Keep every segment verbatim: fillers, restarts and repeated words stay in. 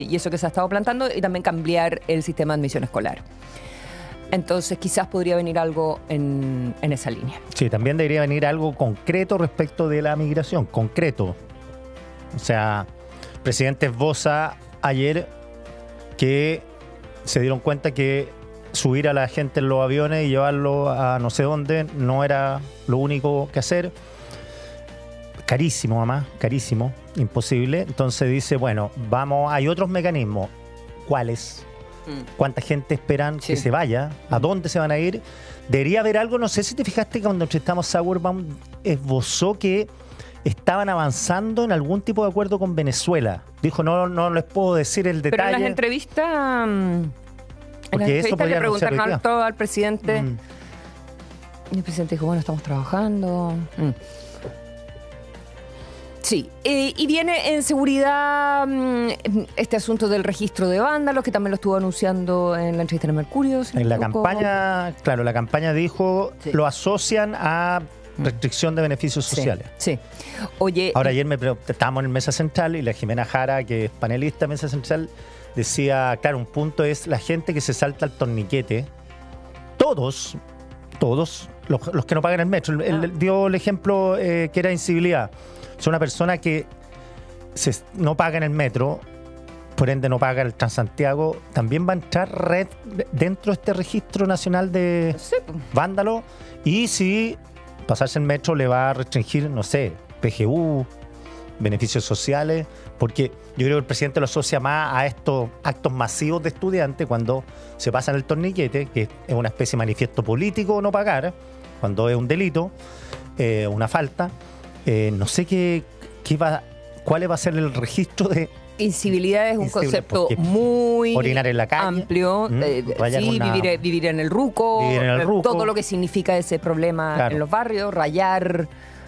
y eso que se ha estado plantando, y también cambiar el sistema de admisión escolar. Entonces quizás podría venir algo en, en esa línea. Sí, también debería venir algo concreto respecto de la migración, concreto. O sea, el presidente esboza ayer que se dieron cuenta que subir a la gente en los aviones y llevarlo a no sé dónde no era lo único que hacer. Carísimo, mamá, carísimo, imposible. Entonces dice, bueno, vamos, hay otros mecanismos. ¿Cuáles? ¿Cuánta gente esperan sí. que se vaya? ¿A dónde se van a ir? Debería haber algo, no sé si te fijaste que cuando entrevistamos a Sauerbaum esbozó que estaban avanzando en algún tipo de acuerdo con Venezuela. Dijo, no, no les puedo decir el detalle. Pero en las entrevistas, en las entrevistas le preguntaron al, al presidente mm. y el presidente dijo, bueno, estamos trabajando. Mm. Sí, eh, y viene en seguridad mmm, este asunto del registro de vándalos, que también lo estuvo anunciando en la entrevista de Mercurio. En la campaña, claro, la campaña dijo, sí. lo asocian a restricción de beneficios sociales. Sí, sí. Oye, ahora ayer me estábamos en Mesa Central y la Jimena Jara, que es panelista en Mesa Central, decía, claro, un punto es la gente que se salta el torniquete. Todos, todos, los, los que no pagan el metro. Él, ah. él dio el ejemplo eh, que era incivilidad. Es una persona que se, no paga en el metro, por ende no paga el Transantiago, también va a entrar red dentro de este registro nacional de sí. vándalos. Y si pasarse el metro le va a restringir, no sé, P G U, beneficios sociales, porque yo creo que el presidente lo asocia más a estos actos masivos de estudiantes cuando se pasan el torniquete, que es una especie de manifiesto político no pagar, cuando es un delito, eh, una falta. Eh, no sé qué, qué va, cuál va a ser el registro de... Incivilidad es un concepto muy orinar en la calle, amplio. Mm, eh, sí, una, vivir, vivir en el ruco, vivir en el ruco, todo lo que significa ese problema claro. en los barrios, rayar...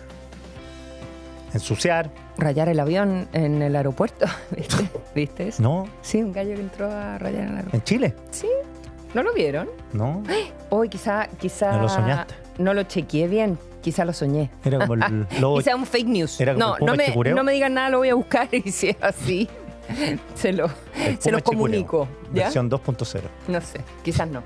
Ensuciar. Rayar el avión en el aeropuerto, ¿viste? ¿Viste eso? No. Sí, un gallo que entró a rayar en el aeropuerto. ¿En Chile? Sí. ¿No lo vieron? No. Hoy quizá, quizá... ¿No lo soñaste? No lo chequeé bien. Quizá lo soñé. Era como el lobo. Quizá un fake news. Era como no, el no me, no me digan nada, lo voy a buscar y si es así, se lo, se los comunico. ¿Ya? Versión dos punto cero. No sé, quizás no.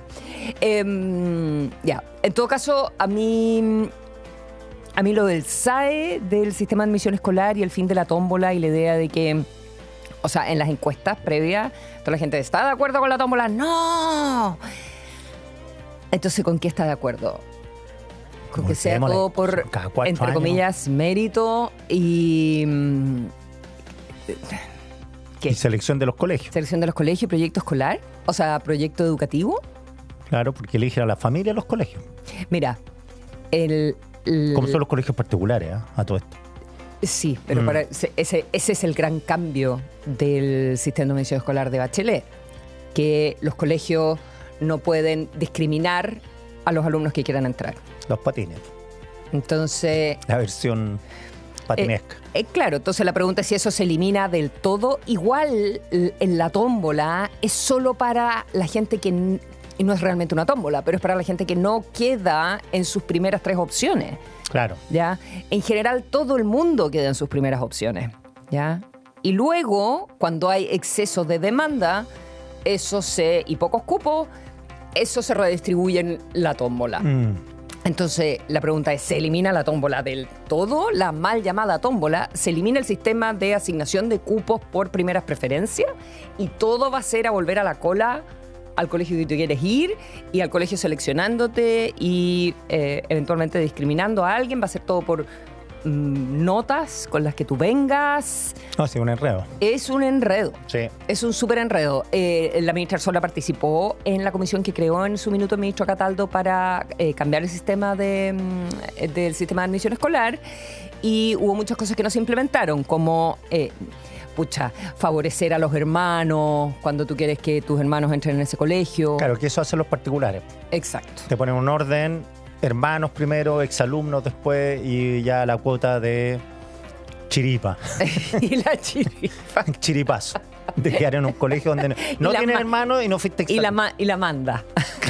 Eh, ya, en todo caso, a mí, a mí lo del S A E, del sistema de admisión escolar y el fin de la tómbola y la idea de que, o sea, en las encuestas previas, toda la gente está de acuerdo con la tómbola. ¡No! Entonces, ¿con qué está de acuerdo? Con que sea todo por, entre años. comillas, mérito y... ¿Qué? Y selección de los colegios. Selección de los colegios, proyecto escolar, o sea, proyecto educativo. Claro, porque eligen a la familia los colegios. Mira, el... el Como son los colegios particulares, ¿eh? A todo esto. Sí, pero mm. para ese, ese es el gran cambio del sistema de admisión escolar de Bachelet, que los colegios no pueden discriminar a los alumnos que quieran entrar. Los patines. Entonces... La versión patinesca. Eh, eh, claro, entonces la pregunta es si eso se elimina del todo. Igual en la tómbola es solo para la gente que... N- y no es realmente una tómbola, pero es para la gente que no queda en sus primeras tres opciones. Claro. ¿Ya? En general, todo el mundo queda en sus primeras opciones. ¿Ya? Y luego, cuando hay exceso de demanda, eso se... y pocos cupos, eso se redistribuye en la tómbola. Mm. Entonces, la pregunta es, ¿se elimina la tómbola del todo? La mal llamada tómbola, ¿se elimina el sistema de asignación de cupos por primeras preferencias? Y todo va a ser a volver a la cola al colegio que tú quieres ir y al colegio seleccionándote y eh, eventualmente discriminando a alguien. Va a ser todo por mm, notas con las que tú vengas. No, sí, un enredo. Es un enredo. Sí. Es un súper enredo. Eh, la ministra Arzola participó en la comisión que creó en su minuto el ministro Cataldo para eh, cambiar el sistema de, mm, del sistema de admisión escolar, y hubo muchas cosas que no se implementaron, como... Eh, pucha, favorecer a los hermanos cuando tú quieres que tus hermanos entren en ese colegio. Claro, que eso hacen los particulares. Exacto. Te ponen un orden, hermanos primero, exalumnos después, y ya la cuota de chiripa. Y la chiripa. Chiripazo. De quedar en un colegio donde no, no tienes ma- hermanos y no fuiste exalumno. Y la, ma- y la manda.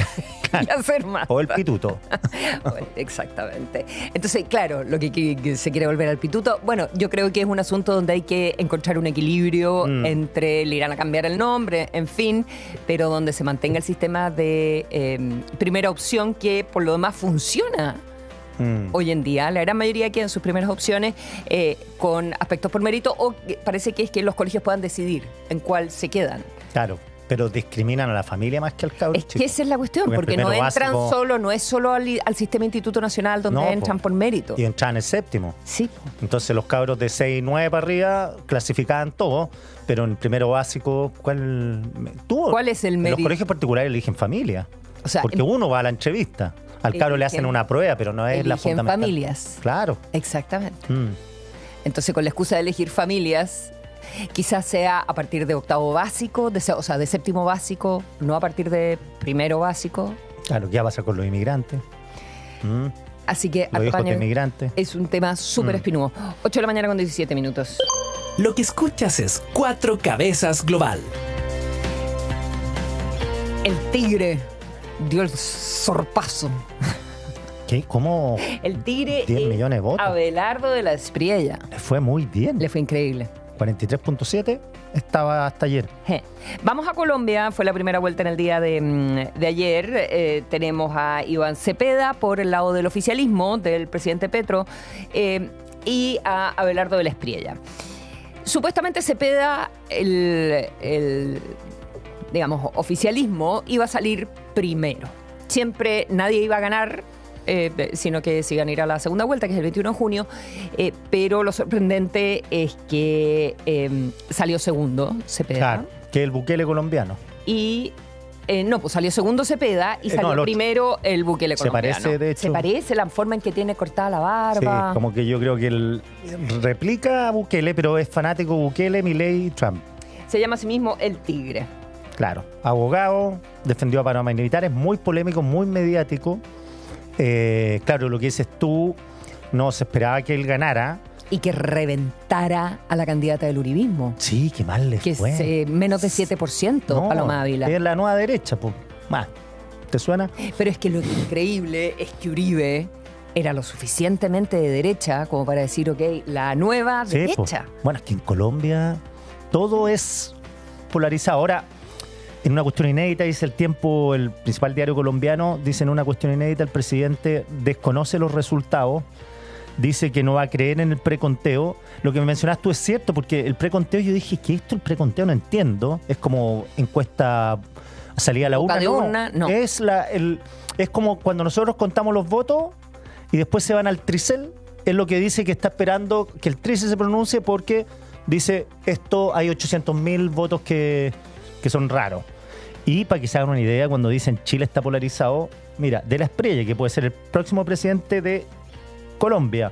y hacer más. O el pituto. Bueno, exactamente. Entonces, claro, lo que, que- que se quiere volver al pituto, bueno, yo creo que es un asunto donde hay que encontrar un equilibrio Mm. entre le irán a cambiar el nombre, en fin, pero donde se mantenga el sistema de eh, primera opción que por lo demás funciona. Mm. Hoy en día, la gran mayoría queda en sus primeras opciones eh, con aspectos por mérito o que parece que es que los colegios puedan decidir en cuál se quedan. Claro, pero discriminan a la familia más que al cabro Es que chico. esa es la cuestión, Porque porque, el no primero entran básico- solo, no es solo al, al sistema Instituto Nacional donde No, po. entran por mérito. Y entran en el séptimo. Sí, po. Entonces los cabros de seis y nueve para arriba clasificaban todo, pero en primero básico, ¿cuál, tú, ¿Cuál es el en mérito? Los colegios particulares eligen familia. O sea, porque en- uno va a la entrevista. Al cabro le hacen Eligen- una prueba, pero no es la eligen fundamental. familias. Claro. Exactamente. Mm. Entonces, con la excusa de elegir familias, quizás sea a partir de octavo básico, de, se- o sea, de séptimo básico, no a partir de primero básico. Claro, ¿qué va a pasar con los inmigrantes? Mm. Así que Los hijos de acompañen- inmigrantes. es un tema súper Mm. espinudo. ocho de la mañana con diecisiete minutos. Lo que escuchas es Cuatro Cabezas Global. El tigre dio el sorpaso. ¿Qué? ¿Cómo El tigre diez es millones de votos? Abelardo de la Espriella. le fue muy bien? Le fue increíble. cuarenta y tres punto siete estaba hasta ayer. Je. Vamos a Colombia, fue la primera vuelta en el día de, mm, de ayer. Eh, tenemos a Iván Cepeda por el lado del oficialismo del presidente Petro eh, y a Abelardo de la Espriella. Supuestamente Cepeda, el, el, digamos, oficialismo, iba a salir primero. Siempre nadie iba a ganar, eh, sino que se iban a ir a la segunda vuelta, que es el veintiuno de junio, eh, pero lo sorprendente es que eh, salió segundo Cepeda. Claro, que el Bukele colombiano. Y eh, no, pues salió segundo Cepeda y Eh, salió no, el otro. primero el Bukele Se colombiano. parece, de hecho. Se parece la forma en que tiene cortada la barba. Sí, como que yo creo que él replica a Bukele, pero es fanático Bukele, Milei y Trump. Se llama a sí mismo el Tigre. Claro, abogado, defendió a paramilitares, muy polémico, muy mediático. Eh, claro, lo que dices tú, no se esperaba que él ganara. Y que reventara a la candidata del uribismo. Sí, qué mal le Que es fue. eh, menos de siete por ciento, No, Paloma Ávila. es la nueva derecha, pues. Más. ¿Te suena? Pero es que lo increíble es que Uribe era lo suficientemente de derecha como para decir, ok, la nueva Sí, po. derecha. Bueno, es que en Colombia todo es polarizado. Ahora, en una cuestión inédita, dice El Tiempo, el principal diario colombiano, dice en una cuestión inédita, el presidente desconoce los resultados, dice que no va a creer en el preconteo. Lo que me mencionaste tú es cierto, porque el preconteo, yo dije, ¿qué es esto el preconteo? No entiendo. Es como encuesta salida a la Boca urna. de No, urna, no. Es, la, el, es como cuando nosotros contamos los votos y después se van al tricel. Es lo que dice que está esperando que el tricel se pronuncie porque dice, esto hay ochocientos mil votos que, que son raros. Y para que se hagan una idea, cuando dicen Chile está polarizado, mira, de la Espriella, que puede ser el próximo presidente de Colombia,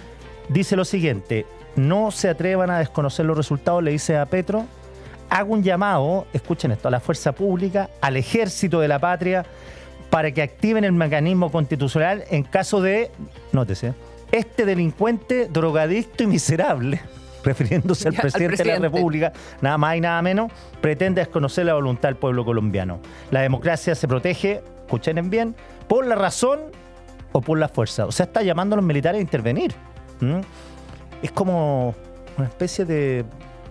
dice lo siguiente: no se atrevan a desconocer los resultados, le dice a Petro. Hago un llamado, escuchen esto, a la fuerza pública, al ejército de la patria, para que activen el mecanismo constitucional en caso de, nótese, este delincuente, drogadicto y miserable, refiriéndose al Ya, al presidente, de la presidente. República, nada más y nada menos, pretende desconocer la voluntad del pueblo colombiano. La democracia se protege, escuchen bien, por la razón o por la fuerza. O sea, está llamando a los militares a intervenir. ¿Mm? Es como una especie de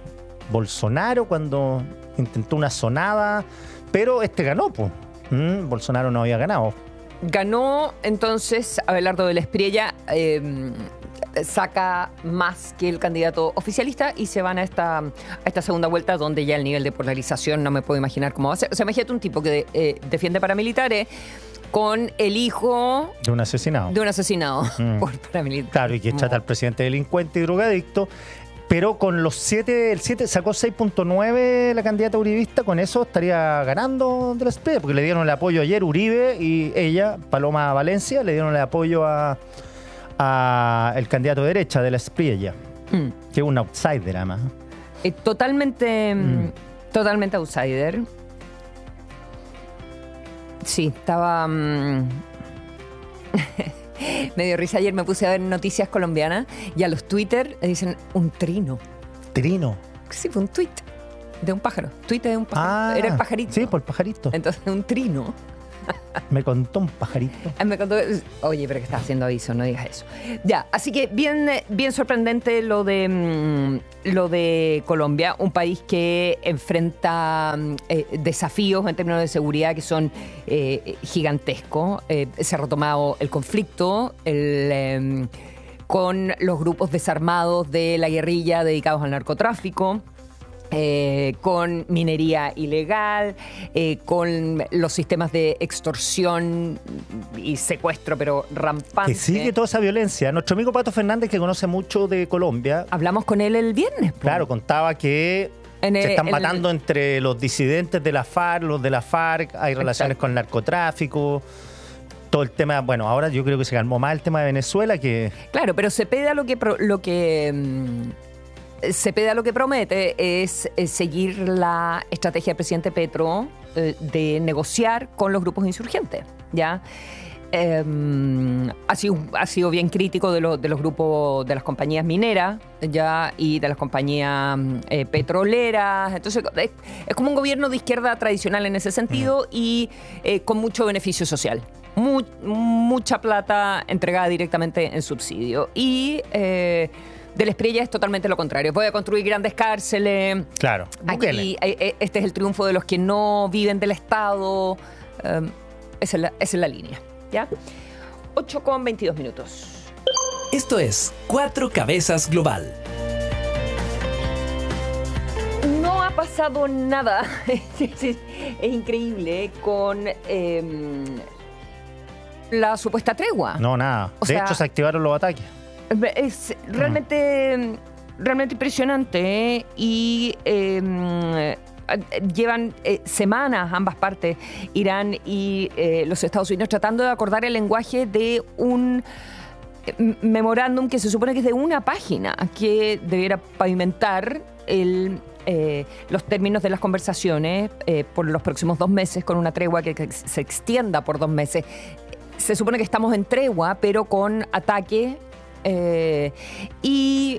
Bolsonaro cuando intentó una sonada, pero este ganó, pues. ¿Mm? Bolsonaro no había ganado. Ganó entonces Abelardo de la Espriella, eh, saca más que el candidato oficialista y se van a esta, a esta segunda vuelta donde ya el nivel de polarización no me puedo imaginar cómo va a ser. O sea, imagínate un tipo que eh, defiende paramilitares con el hijo De un asesinado. de un asesinado Mm. por paramilitar. Claro, y que trata al presidente delincuente y drogadicto. Pero con los siete, el siete sacó seis punto nueve la candidata uribista, con eso estaría ganando de la Espriella, porque le dieron el apoyo ayer Uribe y ella, Paloma Valencia, le dieron el apoyo a, a el candidato de derecha de la Espriella, Mm. que es un outsider además. Eh, totalmente, Mm. totalmente outsider. Sí, estaba... mm, me dio risa ayer, me puse a ver noticias colombianas y a los Twitter dicen un trino. Trino. Sí, fue un tweet de un pájaro. Tweet de un pájaro. Ah, Era el pajarito. Sí, por el pajarito. Entonces, un trino. Me contó un pajarito. Ah, me contó, oye, pero que estás haciendo aviso, no digas eso. Ya, así que bien, bien sorprendente lo de mm, lo de Colombia, un país que enfrenta eh, desafíos en términos de seguridad que son eh, gigantescos. Eh, se ha retomado el conflicto el, eh, con los grupos desarmados de la guerrilla dedicados al narcotráfico. Eh, con minería ilegal, eh, con los sistemas de extorsión y secuestro, pero rampante. Que sigue toda esa violencia. Nuestro amigo Pato Fernández, que conoce mucho de Colombia, Hablamos con él el viernes. claro, contaba que En el- se están el- matando entre los disidentes de la FARC, los de la FARC, hay relaciones Exacto. con narcotráfico, todo el tema. Bueno, ahora yo creo que se calmó más el tema de Venezuela que... Claro, pero Cepeda lo que pro- lo que mm, Cepeda lo que promete es, es seguir la estrategia del presidente Petro eh, de negociar con los grupos insurgentes, ¿ya? Eh, ha, sido, ha sido bien crítico de, lo- de los grupos, de las compañías mineras, ya, y de las compañías eh, petroleras. Entonces, es, es como un gobierno de izquierda tradicional en ese sentido y eh, con mucho beneficio social. Mu- mucha plata entregada directamente en subsidio. Y eh, del Espriella es totalmente lo contrario. Puede construir grandes cárceles. Claro, Bukele. Aquí, eh, eh, este es el triunfo de los que no viven del Estado. Eh, esa, es la, esa es la línea. ¿Ya? ocho con veintidós minutos. Esto es Cuatro Cabezas Global. No ha pasado nada. es, es increíble con eh, la supuesta tregua. No, nada. O de sea- hecho, se activaron los ataques. Es realmente, realmente impresionante, ¿eh? Y eh, llevan eh, semanas ambas partes, Irán y eh, los Estados Unidos, tratando de acordar el lenguaje de un eh, memorándum que se supone que es de una página, que debiera pavimentar el, eh, los términos de las conversaciones eh, por los próximos dos meses, con una tregua que, que se extienda por dos meses. Se supone que estamos en tregua, pero con ataque eh, y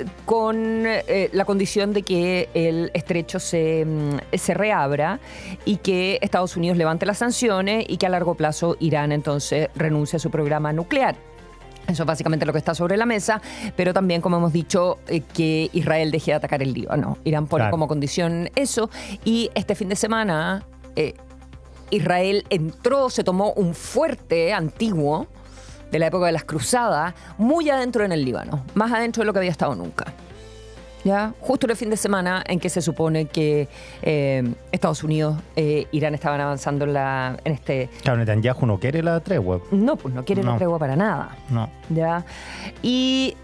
con eh, la condición de que el estrecho se, mm, se reabra y que Estados Unidos levante las sanciones y que a largo plazo Irán entonces renuncie a su programa nuclear. Eso es básicamente lo que está sobre la mesa, pero también, como hemos dicho, eh, que Israel deje de atacar el Líbano. Irán pone Claro. como condición eso, y este fin de semana eh, Israel entró, se tomó un fuerte antiguo de la época de las cruzadas, muy adentro en el Líbano, más adentro de lo que había estado nunca. ¿Ya? Justo en el fin de semana en que se supone que eh, Estados Unidos e Irán estaban avanzando en, la, en este... Claro, Netanyahu no quiere la tregua. No, pues no quiere No. la tregua para nada. No. ¿Ya? Y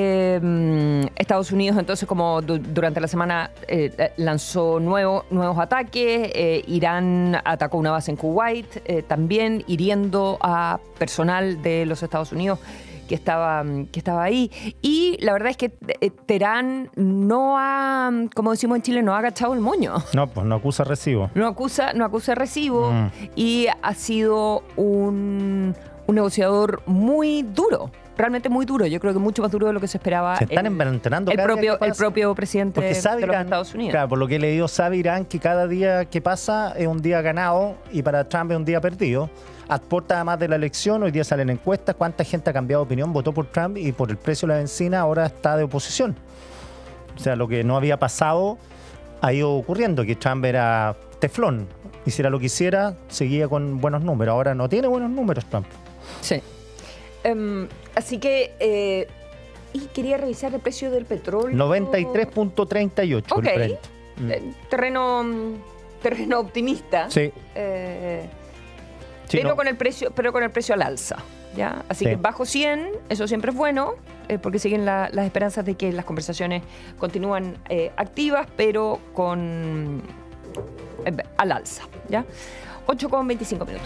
eh, Estados Unidos entonces, como du- durante la semana eh, lanzó nuevo, nuevos ataques, eh, Irán atacó una base en Kuwait, eh, también hiriendo a personal de los Estados Unidos que estaba, que estaba ahí. Y la verdad es que eh, Teherán no ha, como decimos en Chile, no ha agachado el moño. No, pues no acusa recibo. No acusa, no acusa recibo Mm. y ha sido un, un negociador muy duro, realmente muy duro. Yo creo que mucho más duro de lo que se esperaba. Se están el, envenenando el cada día propio, que el pasa. propio presidente Porque sabe de los Irán, Estados Unidos. claro, por lo que he leído, sabe Irán que cada día que pasa es un día ganado y para Trump es un día perdido. Aporta además de la elección, hoy día salen encuestas, cuánta gente ha cambiado de opinión, votó por Trump y por el precio de la benzina ahora está de oposición. O sea, lo que no había pasado ha ido ocurriendo, que Trump era teflón, hiciera lo que hiciera, seguía con buenos números, ahora no tiene buenos números Trump. Sí. Em, así que... eh, y quería revisar el precio del petróleo. noventa y tres punto treinta y ocho Ok. el Brent. Mm. Eh, terreno, terreno optimista. Sí. Eh, Sí, pero no. con el precio, pero con el precio al alza, ¿ya? Así Sí. que bajo cien, eso siempre es bueno, eh, porque siguen la- las esperanzas de que las conversaciones continúan eh, activas, pero con eh, al alza, ¿ya? ocho con veinticinco minutos.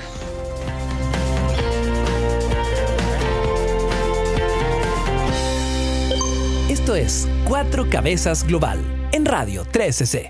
Esto es Cuatro Cabezas Global en Radio trece C.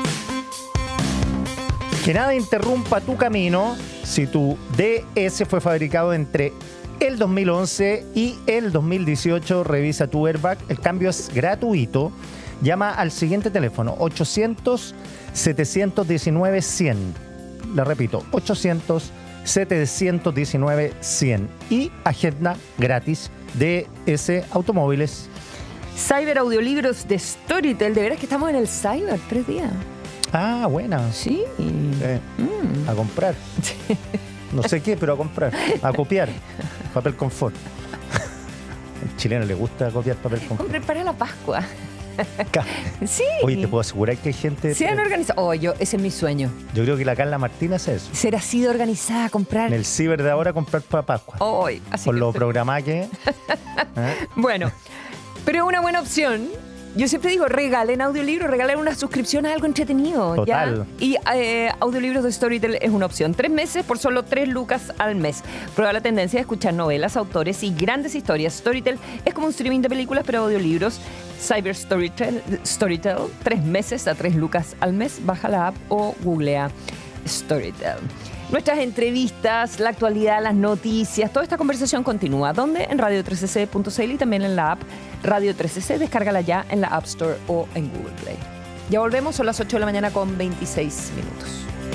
Que nada interrumpa tu camino si tu D S fue fabricado entre el dos mil once y el dos mil dieciocho. Revisa tu airbag. El cambio es gratuito. Llama al siguiente teléfono, ochocientos, setecientos diecinueve, cien. Le repito, ochocientos, setecientos diecinueve cien. Y agenda gratis de ese automóviles. Cyber Audiolibros de Storytel. De veras que estamos en el Cyber, tres días. Ah, buena. Sí. Eh, mm. A comprar. No sé qué, pero a comprar. A copiar. Papel confort. Al chileno le gusta copiar papel confort. Comprar para la Pascua. Sí. Oye, te puedo asegurar que hay gente... Se han organizado. Oh, yo, ese es mi sueño. Yo creo que la Carla Martínez es eso. Ser así de organizada, comprar... En el ciber de ahora, comprar para Pascua. Oh, así Por que lo estoy... programada que es. ¿Eh? Bueno, pero es una buena opción. Yo siempre digo, regalen audiolibros, regalen una suscripción a algo entretenido. Total. ¿ya? Y eh, audiolibros de Storytel es una opción. Tres meses por solo tres lucas al mes. Prueba la tendencia de escuchar novelas, autores y grandes historias. Storytel es como un streaming de películas, pero audiolibros. Cyber Storytel, Storytel, tres meses a tres lucas al mes. Baja la app o googlea Storytel. Nuestras entrevistas, la actualidad, las noticias, toda esta conversación continúa. ¿Dónde? En radio tres c c punto c l y también en la app Radio tres c c. Descárgala ya en la App Store o en Google Play. Ya volvemos, son las ocho de la mañana con veintiséis minutos.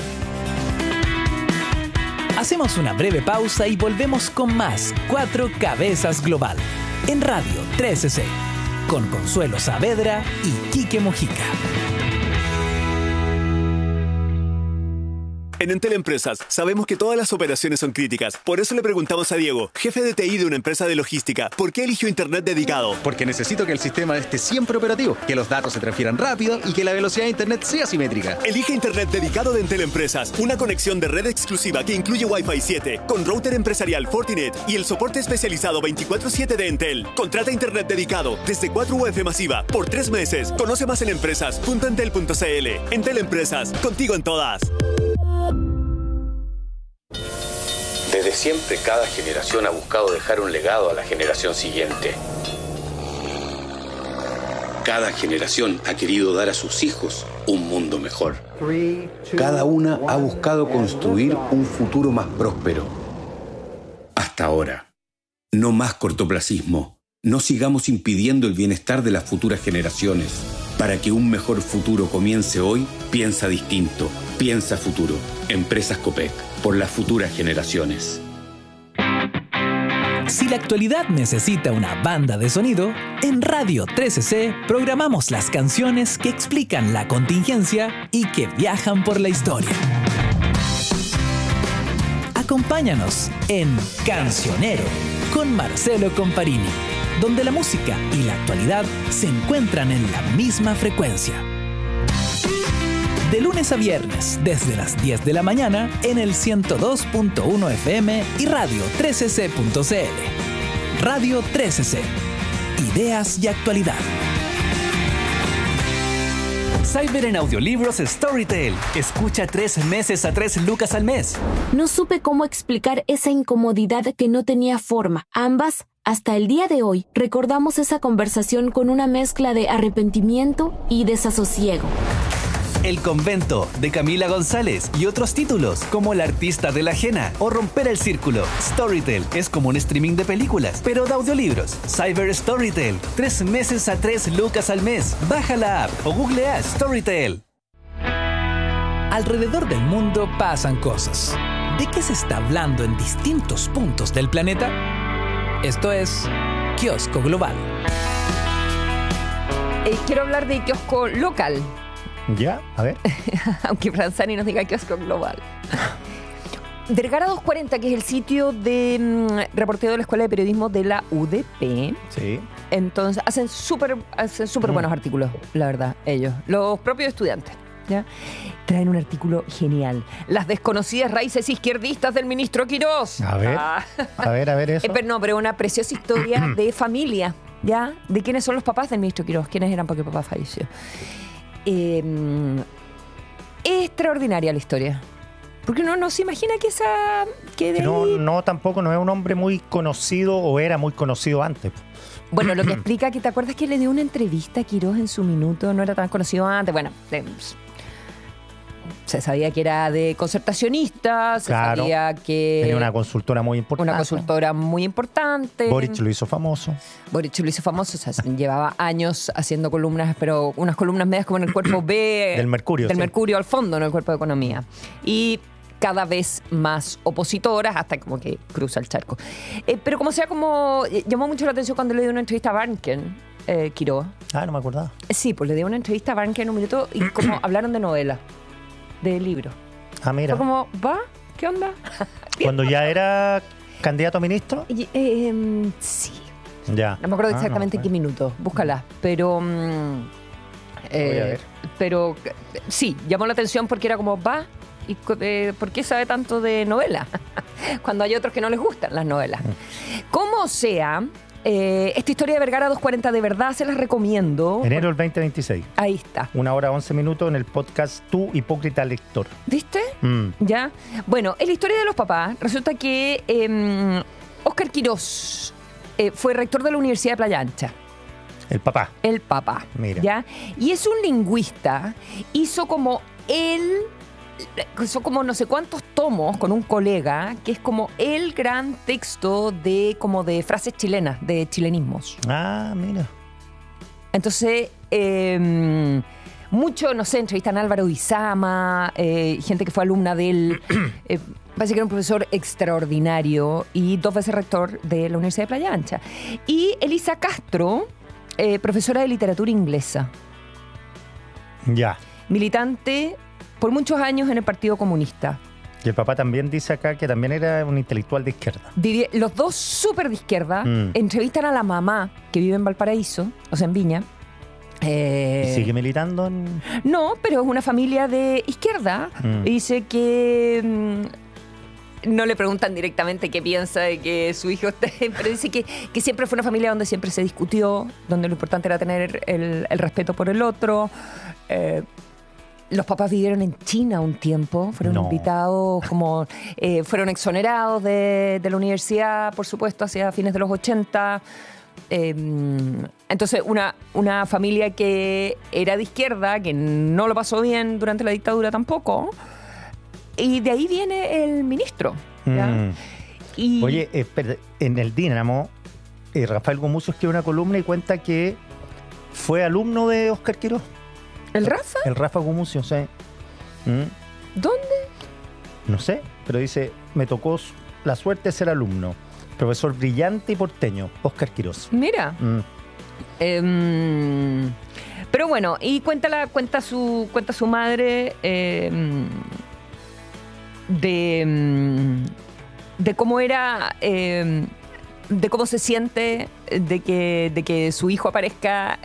Hacemos una breve pausa y volvemos con más Cuatro Cabezas Global en Radio tres c c con Consuelo Saavedra y Quique Mojica. En Entel Empresas sabemos que todas las operaciones son críticas. Por eso le preguntamos a Diego, jefe de T I de una empresa de logística, ¿por qué eligió Internet dedicado? Porque necesito que el sistema esté siempre operativo, que los datos se transfieran rápido y que la velocidad de Internet sea simétrica. Elige Internet dedicado de Entel Empresas, una conexión de red exclusiva que incluye Wi-Fi siete, con router empresarial Fortinet y el soporte especializado veinticuatro siete de Entel. Contrata Internet dedicado desde cuatro U F masiva por tres meses. Conoce más en empresas punto entel punto c l. Entel Empresas, contigo en todas. Desde siempre, cada generación ha buscado dejar un legado a la generación siguiente. Cada generación ha querido dar a sus hijos un mundo mejor. Cada una ha buscado construir un futuro más próspero. Hasta ahora. No más cortoplacismo. No sigamos impidiendo el bienestar de las futuras generaciones. Para que un mejor futuro comience hoy, piensa distinto. Piensa futuro. Empresas Copec. Por las futuras generaciones. Si la actualidad necesita una banda de sonido, en Radio tres c c programamos las canciones que explican la contingencia y que viajan por la historia. Acompáñanos en Cancionero con Marcelo Comparini, donde la música y la actualidad se encuentran en la misma frecuencia. De lunes a viernes, desde las diez de la mañana, en el ciento dos punto uno F M y radio tres c c punto c l. Radio tres c c. Ideas y actualidad. Cyber en audiolibros Storytel. Escucha tres meses a tres lucas al mes. No supe cómo explicar esa incomodidad que no tenía forma. Ambas, hasta el día de hoy, recordamos esa conversación con una mezcla de arrepentimiento y desasosiego. El convento, de Camila González, y otros títulos, como La artista de la ajena o Romper el círculo. Storytel es como un streaming de películas, pero de audiolibros. Cyber Storytel, tres meses a tres lucas al mes. Baja la app o googlea Storytel. Alrededor del mundo pasan cosas. ¿De qué se está hablando en distintos puntos del planeta? Esto es Kiosco Global. Eh, quiero hablar de kiosco local. Ya, a ver. Aunque Franzani nos diga kiosco global. Vergara doscientos cuarenta, que es el sitio de mm, reporteo de la Escuela de Periodismo de la U D P. Sí. Entonces, hacen súper hacen súper mm. buenos artículos, la verdad, ellos. Los propios estudiantes, ¿ya? Traen un artículo genial. Las desconocidas raíces izquierdistas del ministro Quirós. A ver, ah. a ver, a ver eso. Eh, pero no, pero una preciosa historia de familia, ¿ya? De quiénes son los papás del ministro Quirós, quiénes eran porque el papá falleció. Eh, es extraordinaria la historia. Porque uno no se imagina que esa... Que de no, ahí... no, tampoco no es un hombre muy conocido o era muy conocido antes. Bueno, lo que explica que te acuerdas que le dio una entrevista a Quirós en su minuto, no era tan conocido antes. Bueno, eh, se sabía que era de concertacionista, se claro, sabía que... tenía una consultora muy importante. Una consultora muy importante. Boric lo hizo famoso. Boric lo hizo famoso, o sea, llevaba años haciendo columnas, pero unas columnas medias como en el cuerpo B... Del Mercurio. Del sí. Mercurio al fondo, no el cuerpo de Economía. Y cada vez más opositoras hasta como que cruza el charco. Eh, pero como sea, como eh, llamó mucho la atención cuando le dio una entrevista a Barnken, eh, Quiroga. Ah, no me acordaba. Sí, pues le dio una entrevista a Barnken en un minuto y como hablaron de novela, de libro. Ah, mira. Fue como, ¿va? ¿Qué onda? Cuando ya era candidato a ministro. Y, eh, sí. Ya. No me acuerdo Ah, exactamente no, en qué minuto. Búscala. Pero. mm, eh, Voy a ver. Pero eh, sí, llamó la atención porque era como, va. ¿Y co- eh, por qué sabe tanto de novela? Cuando hay otros que no les gustan las novelas. Como sea, eh, esta historia de Vergara doscientos cuarenta de verdad se las recomiendo. Enero del veinte veintiséis. Ahí está. Una hora once minutos en el podcast Tu Hipócrita Lector. ¿Viste? Mm. ¿Ya? Bueno, en la historia de los papás, resulta que eh, Óscar Quirós eh, fue rector de la Universidad de Playa Ancha. El papá. El papá. Mira. ¿Ya? Y es un lingüista. Hizo como él. Hizo como no sé cuántos tomos con un colega, que es como el gran texto de como de frases chilenas, de chilenismos. Ah, mira. Entonces, eh, mucho, no sé, entrevistan a Álvaro Izama, eh, gente que fue alumna de él. Eh, parece que era un profesor extraordinario y dos veces rector de la Universidad de Playa Ancha. Y Elisa Castro, eh, profesora de literatura inglesa, Ya. militante por muchos años en el Partido Comunista. Y el papá también dice acá que también era un intelectual de izquierda. Vivi- Los dos súper de izquierda. Mm. Entrevistan a la mamá que vive en Valparaíso, o sea, en Viña. Eh, ¿Y sigue militando en...? No, pero es una familia de izquierda. Mm. Dice que mm, no le preguntan directamente qué piensa de que su hijo esté, pero dice que, que siempre fue una familia donde siempre se discutió, donde lo importante era tener el, el respeto por el otro. Eh, los papás vivieron en China un tiempo, fueron No. invitados, como eh, fueron exonerados de, de la universidad, por supuesto, hacia fines de los ochenta. Eh, entonces, una, una familia que era de izquierda, que no lo pasó bien durante la dictadura tampoco, y de ahí viene el ministro. ¿ya? Mm. Y, Oye, espera, en el Dínamo, eh, Rafael Gumucio escribe una columna y cuenta que fue alumno de Óscar Quirós. ¿el Rafa? El Rafa Gumucio, sí. Mm. ¿Dónde? No sé, pero dice, me tocó la suerte de ser alumno. Profesor brillante y porteño, Óscar Quirós. Mira. Mm. Em, pero bueno, y cuenta, la, cuenta, su, cuenta su madre em, de, em, de cómo era, em, de cómo se siente de que, de que su hijo aparezca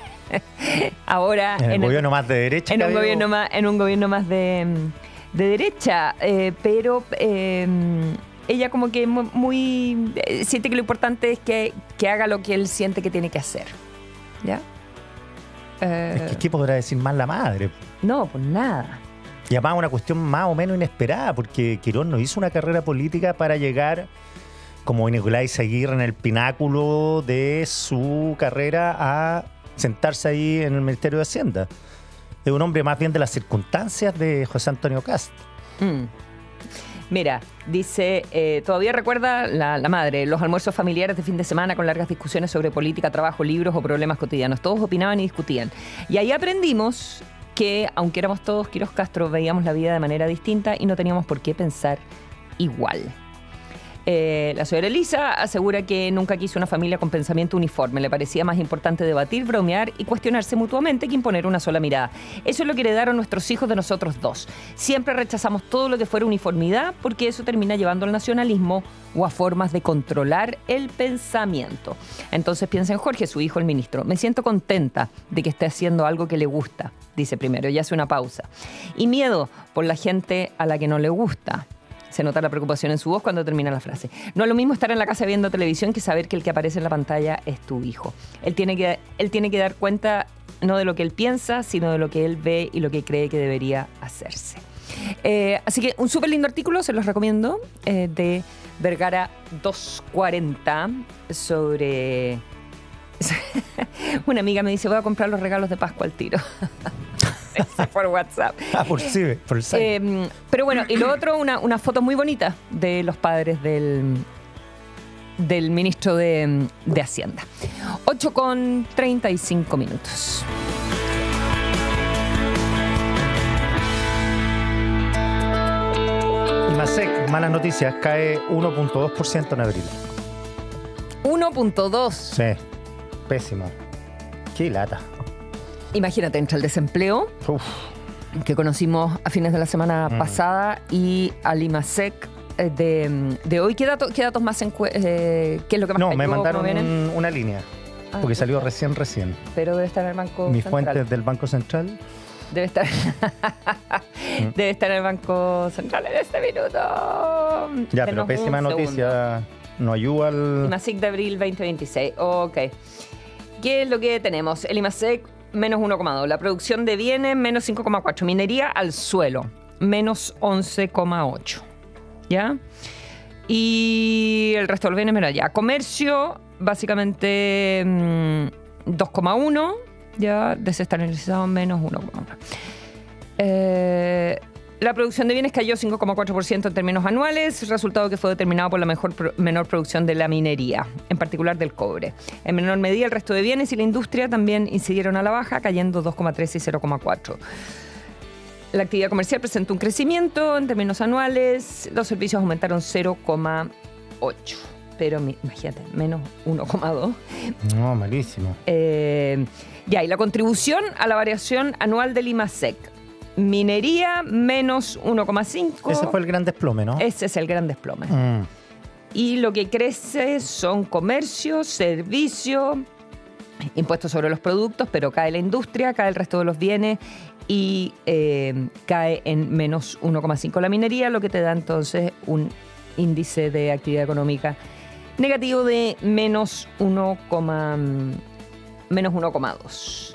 ahora En el en gobierno más de derecha. en que un había- gobierno más, en un gobierno más de, de derecha, eh, pero eh, ella como que mu- muy eh, siente que lo importante es que, que haga lo que él siente que tiene que hacer. ¿Ya? Eh, Es que, ¿qué podrá decir más la madre? no, pues nada. Y además una cuestión más o menos inesperada, porque Quirós no hizo una carrera política para llegar como Nicolás Aguirre en el pináculo de su carrera a sentarse ahí en el Ministerio de Hacienda. Es un hombre más bien de las circunstancias de José Antonio Cast. Mm. Mira, dice, eh, todavía recuerda la, la madre, los almuerzos familiares de fin de semana con largas discusiones sobre política, trabajo, libros o problemas cotidianos. Todos opinaban y discutían. Y ahí aprendimos que, aunque éramos todos Quirós Castro, veíamos la vida de manera distinta y no teníamos por qué pensar igual. Eh, la señora Elisa asegura que nunca quiso una familia con pensamiento uniforme. Le parecía más importante debatir, bromear y cuestionarse mutuamente que imponer una sola mirada. Eso es lo que heredaron nuestros hijos de nosotros dos. Siempre rechazamos todo lo que fuera uniformidad porque eso termina llevando al nacionalismo o a formas de controlar el pensamiento. Entonces piensa en Jorge, su hijo, el ministro. Me siento contenta de que esté haciendo algo que le gusta, dice primero, y hace una pausa. Y miedo por la gente a la que no le gusta. Se nota la preocupación en su voz cuando termina la frase. No es lo mismo estar en la casa viendo televisión que saber que el que aparece en la pantalla es tu hijo. Él tiene que, él tiene que dar cuenta no de lo que él piensa, sino de lo que él ve y lo que cree que debería hacerse. Eh, así que un súper lindo artículo, se los recomiendo, eh, de Vergara doscientos cuarenta sobre... Una amiga me dice, voy a comprar los regalos de Pascua al tiro. Ese por WhatsApp. Ah, por sí, por el site. Eh, pero bueno, y lo otro, una, una foto muy bonita de los padres del, del ministro de, de Hacienda. ocho con treinta y cinco minutos. IMASEC, malas noticias, cae uno punto dos por ciento en abril. uno punto dos. Sí, pésimo. Qué lata. Imagínate, entre el desempleo, Uf. que conocimos a fines de la semana Mm. pasada, y al IMASEC eh, de, de hoy. ¿Qué, dato, qué datos más encue- eh, ¿Qué es lo que más No, cayó? me ¿Cómo mandaron vienen? un- una línea. Ah, Porque salió pucha. recién, recién. Pero debe estar en el Banco Mis Central. fuentes del Banco Central. Debe estar, debe estar en el Banco Central en este minuto. Ya, Denos pero pésima un noticia. No ayuda al. IMASEC de abril veinte veintiséis. Ok. ¿Qué es lo que tenemos? El IMASEC menos uno coma dos. La producción de bienes menos cinco coma cuatro. Minería al suelo menos once coma ocho. ¿Ya? Y el resto de los bienes, mira, ya. Comercio, básicamente mmm, dos coma uno. Ya, desestabilizado menos uno coma uno. Eh, la producción de bienes cayó cinco coma cuatro por ciento en términos anuales, resultado que fue determinado por la mejor pro- menor producción de la minería, en particular del cobre. En menor medida, el resto de bienes y la industria también incidieron a la baja, cayendo dos coma tres y cero coma cuatro. La actividad comercial presentó un crecimiento en términos anuales, los servicios aumentaron cero coma ocho. Pero mi- imagínate, menos uno coma dos. No, malísimo. Eh, ya, y la contribución a la variación anual del IMASEC. Minería, menos uno coma cinco. Ese fue el gran desplome, ¿no? Ese es el gran desplome. Mm. Y lo que crece son comercio, servicio, impuestos sobre los productos, pero cae la industria, cae el resto de los bienes y eh, cae en menos uno coma cinco la minería, lo que te da entonces un índice de actividad económica negativo de menos uno, menos uno coma dos.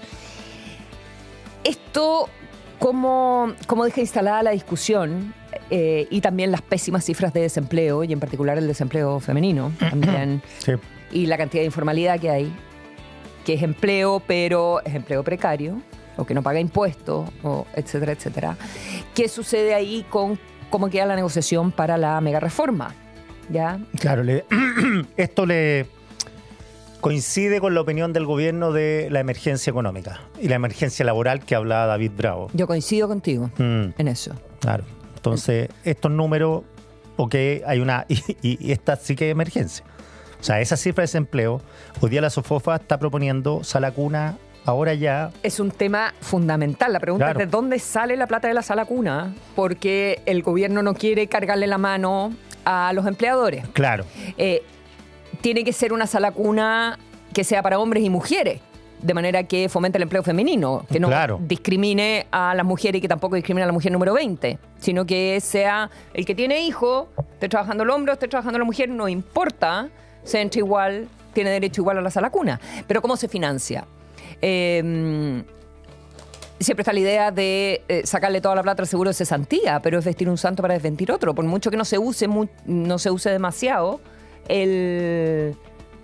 Esto, como, como deja instalada la discusión eh, y también las pésimas cifras de desempleo, y en particular el desempleo femenino, también, Sí. y la cantidad de informalidad que hay, que es empleo, pero es empleo precario, o que no paga impuestos, o etcétera, etcétera. ¿Qué sucede ahí con cómo queda la negociación para la mega reforma? ¿Ya? Claro, le- esto le coincide con la opinión del gobierno de la emergencia económica y la emergencia laboral que hablaba David Bravo. Yo coincido contigo Mm, en eso. claro. Entonces, estos números, ok, hay una. Y, y- y esta sí que es emergencia. O sea, esa cifra de desempleo, hoy día la SOFOFA está proponiendo sala cuna ahora ya. Es un tema fundamental. La pregunta Claro. es de dónde sale la plata de la sala cuna, porque el gobierno no quiere cargarle la mano a los empleadores. Claro. Eh, tiene que ser una sala cuna que sea para hombres y mujeres, de manera que fomente el empleo femenino, que no Claro. discrimine a las mujeres y que tampoco discrimine a la mujer número veinte, sino que sea el que tiene hijos, esté trabajando el hombre o esté trabajando la mujer, no importa, se entra igual, tiene derecho igual a la sala cuna. Pero ¿cómo se financia? Eh, siempre está la idea de eh, sacarle toda la plata al seguro de cesantía, pero es vestir un santo para desvestir otro. Por mucho que no se use, mu- no se use demasiado, el...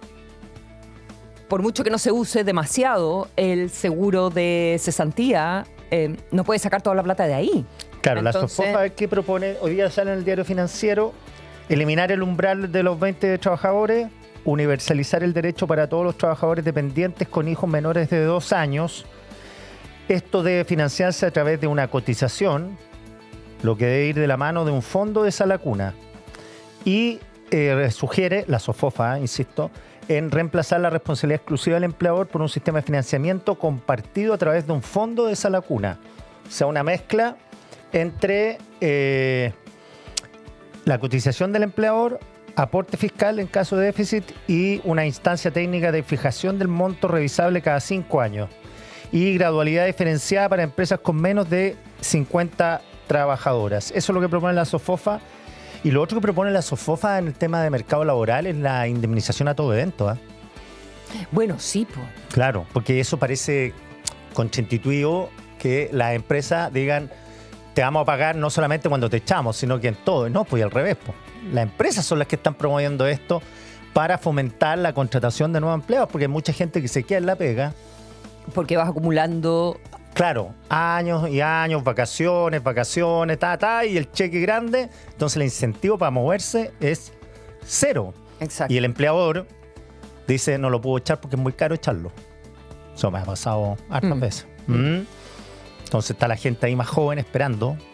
por mucho que no se use demasiado el seguro de cesantía, eh, no puede sacar toda la plata de ahí. Claro, Entonces- la SOFOFA, ¿qué propone? Hoy día sale en el diario financiero: eliminar el umbral de los veinte trabajadores, universalizar el derecho para todos los trabajadores dependientes con hijos menores de dos años. Esto debe financiarse a través de una cotización, lo que debe ir de la mano de un fondo de sala cuna. Y eh, sugiere, la SOFOFA, insisto, en reemplazar la responsabilidad exclusiva del empleador por un sistema de financiamiento compartido a través de un fondo de sala cuna. O sea, una mezcla entre eh, la cotización del empleador, aporte fiscal en caso de déficit y una instancia técnica de fijación del monto revisable cada cinco años. Y gradualidad diferenciada para empresas con menos de cincuenta trabajadoras. Eso es lo que propone la SOFOFA. Y lo otro que propone la SOFOFA en el tema de mercado laboral es la indemnización a todo evento. ¿eh? Bueno, sí, pues. Claro, porque eso parece contraintuitivo que las empresas digan: te vamos a pagar no solamente cuando te echamos, sino que en todo. No, pues al revés. Pues. Las empresas son las que están promoviendo esto para fomentar la contratación de nuevos empleados, porque hay mucha gente que se queda en la pega. Porque vas acumulando. Claro, años y años, vacaciones, vacaciones, ta, ta, y el cheque grande. Entonces el incentivo para moverse es cero. Exacto. Y el empleador dice: no lo puedo echar porque es muy caro echarlo. Eso me ha pasado hartas Mm. veces. Mm. Entonces está la gente ahí más joven esperando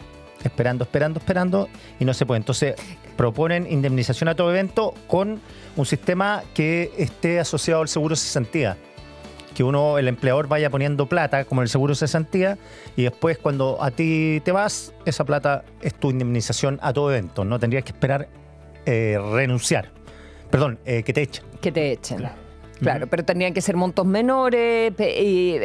esperando, esperando, esperando, y no se puede. Entonces proponen indemnización a todo evento con un sistema que esté asociado al seguro de cesantía. Que uno, el empleador, vaya poniendo plata, como el seguro de cesantía, y después cuando a ti te vas, esa plata es tu indemnización a todo evento. No tendrías que esperar eh, renunciar. Perdón, eh, que te echen. Que te echen. Claro, claro uh-huh. Pero tendrían que ser montos menores. Y,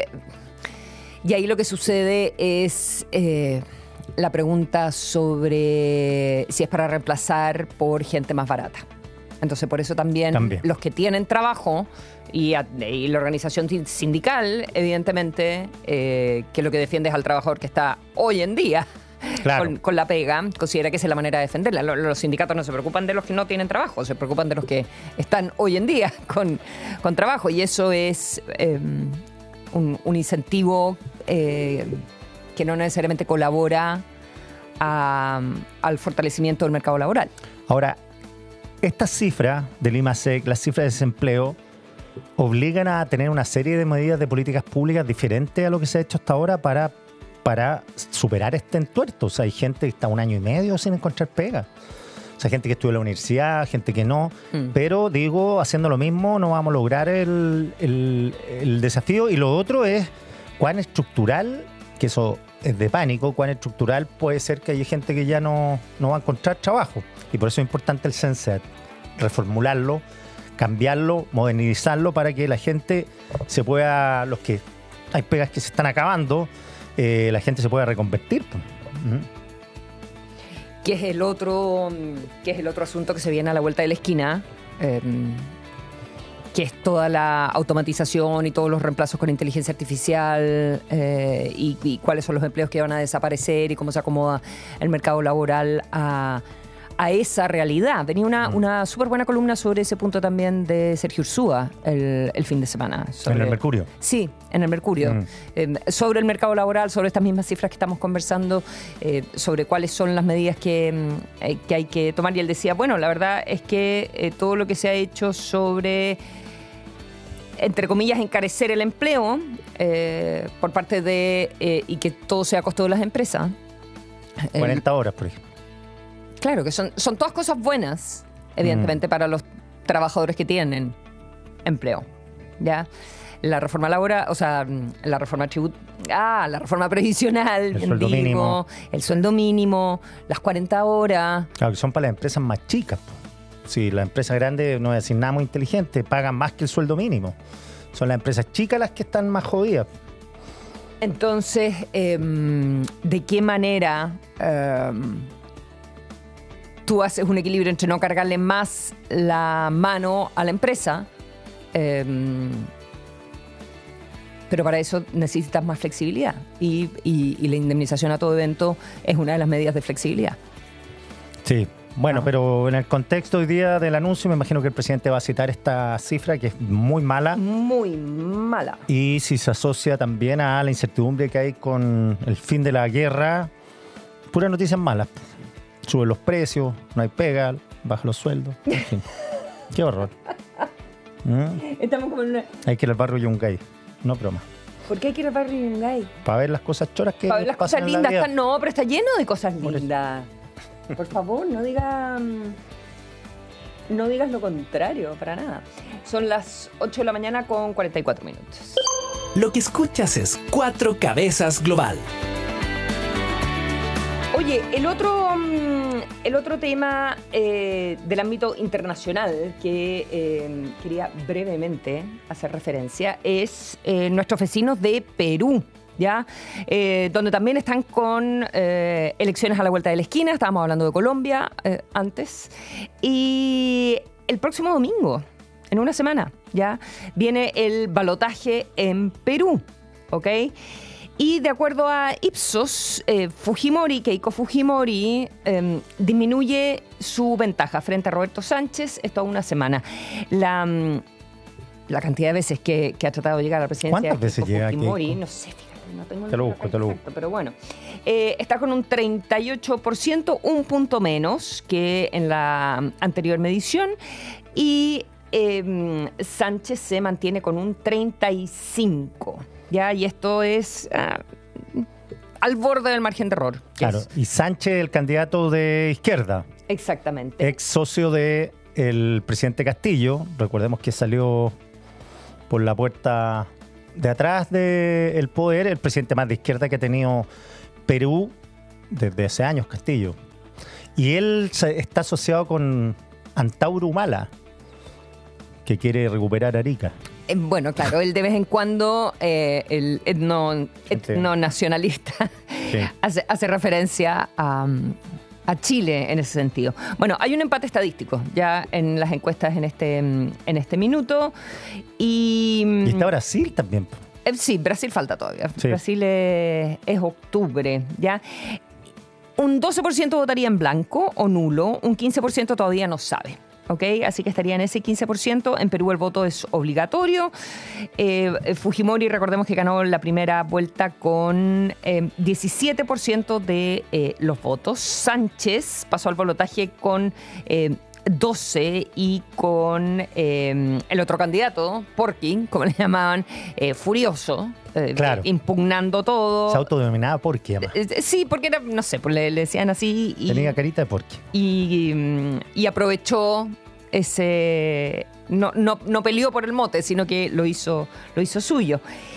y ahí lo que sucede es eh, la pregunta sobre si es para reemplazar por gente más barata. Entonces, por eso también, también. los que tienen trabajo y, a, y la organización sindical, evidentemente, eh, que lo que defiende es al trabajador que está hoy en día claro. con, con la pega, considera que esa es la manera de defenderla. Los, los sindicatos no se preocupan de los que no tienen trabajo, se preocupan de los que están hoy en día con, con trabajo. Y eso es eh, un, un incentivo eh, que no necesariamente colabora a, al fortalecimiento del mercado laboral. Ahora, estas cifras del I M A S E C, las cifras de desempleo, obligan a tener una serie de medidas de políticas públicas diferentes a lo que se ha hecho hasta ahora para, para superar este entuerto. O sea, hay gente que está un año y medio sin encontrar pega. O sea, gente que estudia en la universidad, gente que no. Mm. Pero, digo, haciendo lo mismo no vamos a lograr el, el, el desafío. Y lo otro es cuán estructural, que eso es de pánico, cuán estructural puede ser que haya gente que ya no, no va a encontrar trabajo. Y por eso es importante el Senset, reformularlo, cambiarlo, modernizarlo para que la gente se pueda, los que hay pegas que se están acabando, eh, la gente se pueda reconvertir. Uh-huh. Que es el otro, que es el otro asunto que se viene a la vuelta de la esquina, eh, que es toda la automatización y todos los reemplazos con inteligencia artificial eh, y, y cuáles son los empleos que van a desaparecer y cómo se acomoda el mercado laboral a a esa realidad. Venía una, una súper buena columna sobre ese punto también de Sergio Ursúa el, el fin de semana. Sobre, ¿En el Mercurio? Sí, en el Mercurio. Mm. Eh, sobre el mercado laboral, sobre estas mismas cifras que estamos conversando, eh, sobre cuáles son las medidas que, eh, que hay que tomar. Y él decía, bueno, la verdad es que eh, todo lo que se ha hecho sobre, entre comillas, encarecer el empleo eh, por parte de, eh, y que todo sea a costo de las empresas. cuarenta eh, horas, por ejemplo. Claro, que son, son todas cosas buenas, evidentemente, mm. para los trabajadores que tienen empleo. ¿Ya? La reforma laboral, o sea, la reforma tribut, ah, la reforma previsional, el bien sueldo digo, mínimo. El sueldo mínimo, las cuarenta horas. Claro, que son para las empresas más chicas. Si las empresas grandes, no voy a decir nada muy inteligente, pagan más que el sueldo mínimo. Son las empresas chicas las que están más jodidas. Entonces, eh, ¿de qué manera eh, tú haces un equilibrio entre no cargarle más la mano a la empresa? Eh, pero para eso necesitas más flexibilidad. Y, y, y la indemnización a todo evento es una de las medidas de flexibilidad. Sí. Bueno, ah. pero en el contexto hoy día del anuncio, me imagino que el presidente va a citar esta cifra que es muy mala. Muy mala. Y si se asocia también a la incertidumbre que hay con el fin de la guerra, puras noticias malas. Suben los precios, no hay pega, bajan los sueldos. En fin. Qué horror. ¿Mm? Estamos como en una... Hay que ir al barrio Yungay, no broma. ¿Por qué hay que ir al barrio Yungay? Para ver las cosas choras que Para ver las pasan cosas en lindas. la vida. Está, no, pero está lleno de cosas lindas. Por favor, no diga, no digas lo contrario, para nada. Son las ocho de la mañana con cuarenta y cuatro minutos. Lo que escuchas es Cuatro Cabezas Global. Oye, el otro, el otro tema eh, del ámbito internacional que eh, quería brevemente hacer referencia es eh, nuestros vecinos de Perú. ¿Ya? Eh, donde también están con eh, elecciones a la vuelta de la esquina. Estábamos hablando de Colombia eh, antes. Y el próximo domingo, en una semana, ya viene el balotaje en Perú, ¿ok? Y de acuerdo a Ipsos, eh, Fujimori, Keiko Fujimori, eh, disminuye su ventaja frente a Roberto Sánchez. Esto a una semana. La... La cantidad de veces que, que ha tratado de llegar a la presidencia ¿Cuántas veces llega Fujimori, Keiko? No sé, fíjate. No tengo te lo busco, te lo busco. Pero bueno, eh, está con un treinta y ocho por ciento, un punto menos que en la anterior medición. Y eh, Sánchez se mantiene con un treinta y cinco por ciento. ¿Ya? Y esto es ah, al borde del margen de error. Claro, Es, y Sánchez, el candidato de izquierda, exactamente. ex socio de el presidente Castillo, recordemos que salió por la puerta de atrás del poder, el presidente más de izquierda que ha tenido Perú desde hace años, Castillo. Y él se- está asociado con Antauro Humala, que quiere recuperar Arica. Eh, Bueno, claro, él de vez en cuando, eh, el etno, etnonacionalista, Sí. hace, hace referencia a, a Chile en ese sentido. Bueno, hay un empate estadístico ya en las encuestas en este, en este minuto. Y, Y está Brasil también. po. eh, sí, Brasil falta todavía. Sí. Brasil es, es octubre, ¿ya? Un doce por ciento votaría en blanco o nulo, un quince por ciento todavía no sabe. ¿Ok? Así que estaría en ese quince por ciento. En Perú el voto es obligatorio. Eh, Fujimori, recordemos que ganó la primera vuelta con eh, diecisiete por ciento de eh, los votos. Sánchez pasó al balotaje con eh, doce y con eh, el otro candidato, Porky, como le llamaban, eh, furioso, eh, Claro. impugnando todo. Se autodenominaba Porky, además. Eh, Sí, porque era, no sé, pues le, le decían así. Y, Tenía carita de Porky. y, mm, y aprovechó ese. No, no, no peleó por el mote, sino que lo hizo, lo hizo suyo.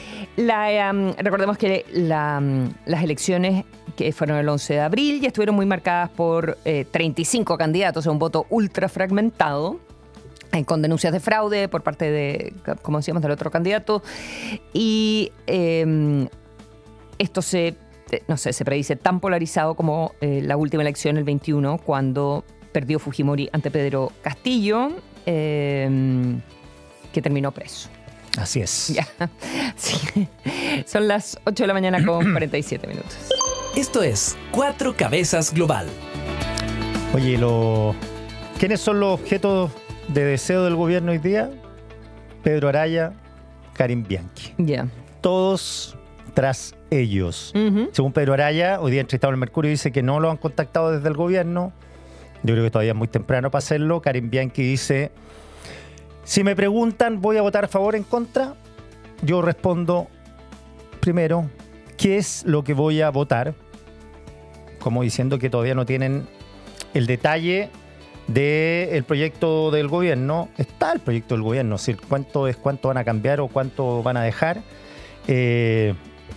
La, um, recordemos que la, um, las elecciones que fueron el once de abril ya estuvieron muy marcadas por eh, treinta y cinco candidatos, un voto ultra fragmentado, eh, con denuncias de fraude por parte de, como decíamos, del otro candidato. Y eh, esto se, eh, no sé, se predice tan polarizado como eh, la última elección, el veintiuno, cuando perdió Fujimori ante Pedro Castillo, eh, que terminó preso. Así es. Ya. Sí. Son las ocho de la mañana con cuarenta y siete minutos. Esto es Cuatro Cabezas Global. Oye, lo... ¿quiénes son los objetos de deseo del gobierno hoy día? Pedro Araya, Karim Bianchi. Ya. Todos tras ellos. Ujú. Según Pedro Araya, hoy día entrevistado en el Mercurio, dice que no lo han contactado desde el gobierno. Yo creo que todavía es muy temprano para hacerlo. Karim Bianchi dice: si me preguntan, ¿voy a votar a favor o en contra? Yo respondo, primero, ¿qué es lo que voy a votar? Como diciendo que todavía no tienen el detalle del proyecto del gobierno. Está el proyecto del gobierno, es decir, cuánto es cuánto van a cambiar o cuánto van a dejar. Eh,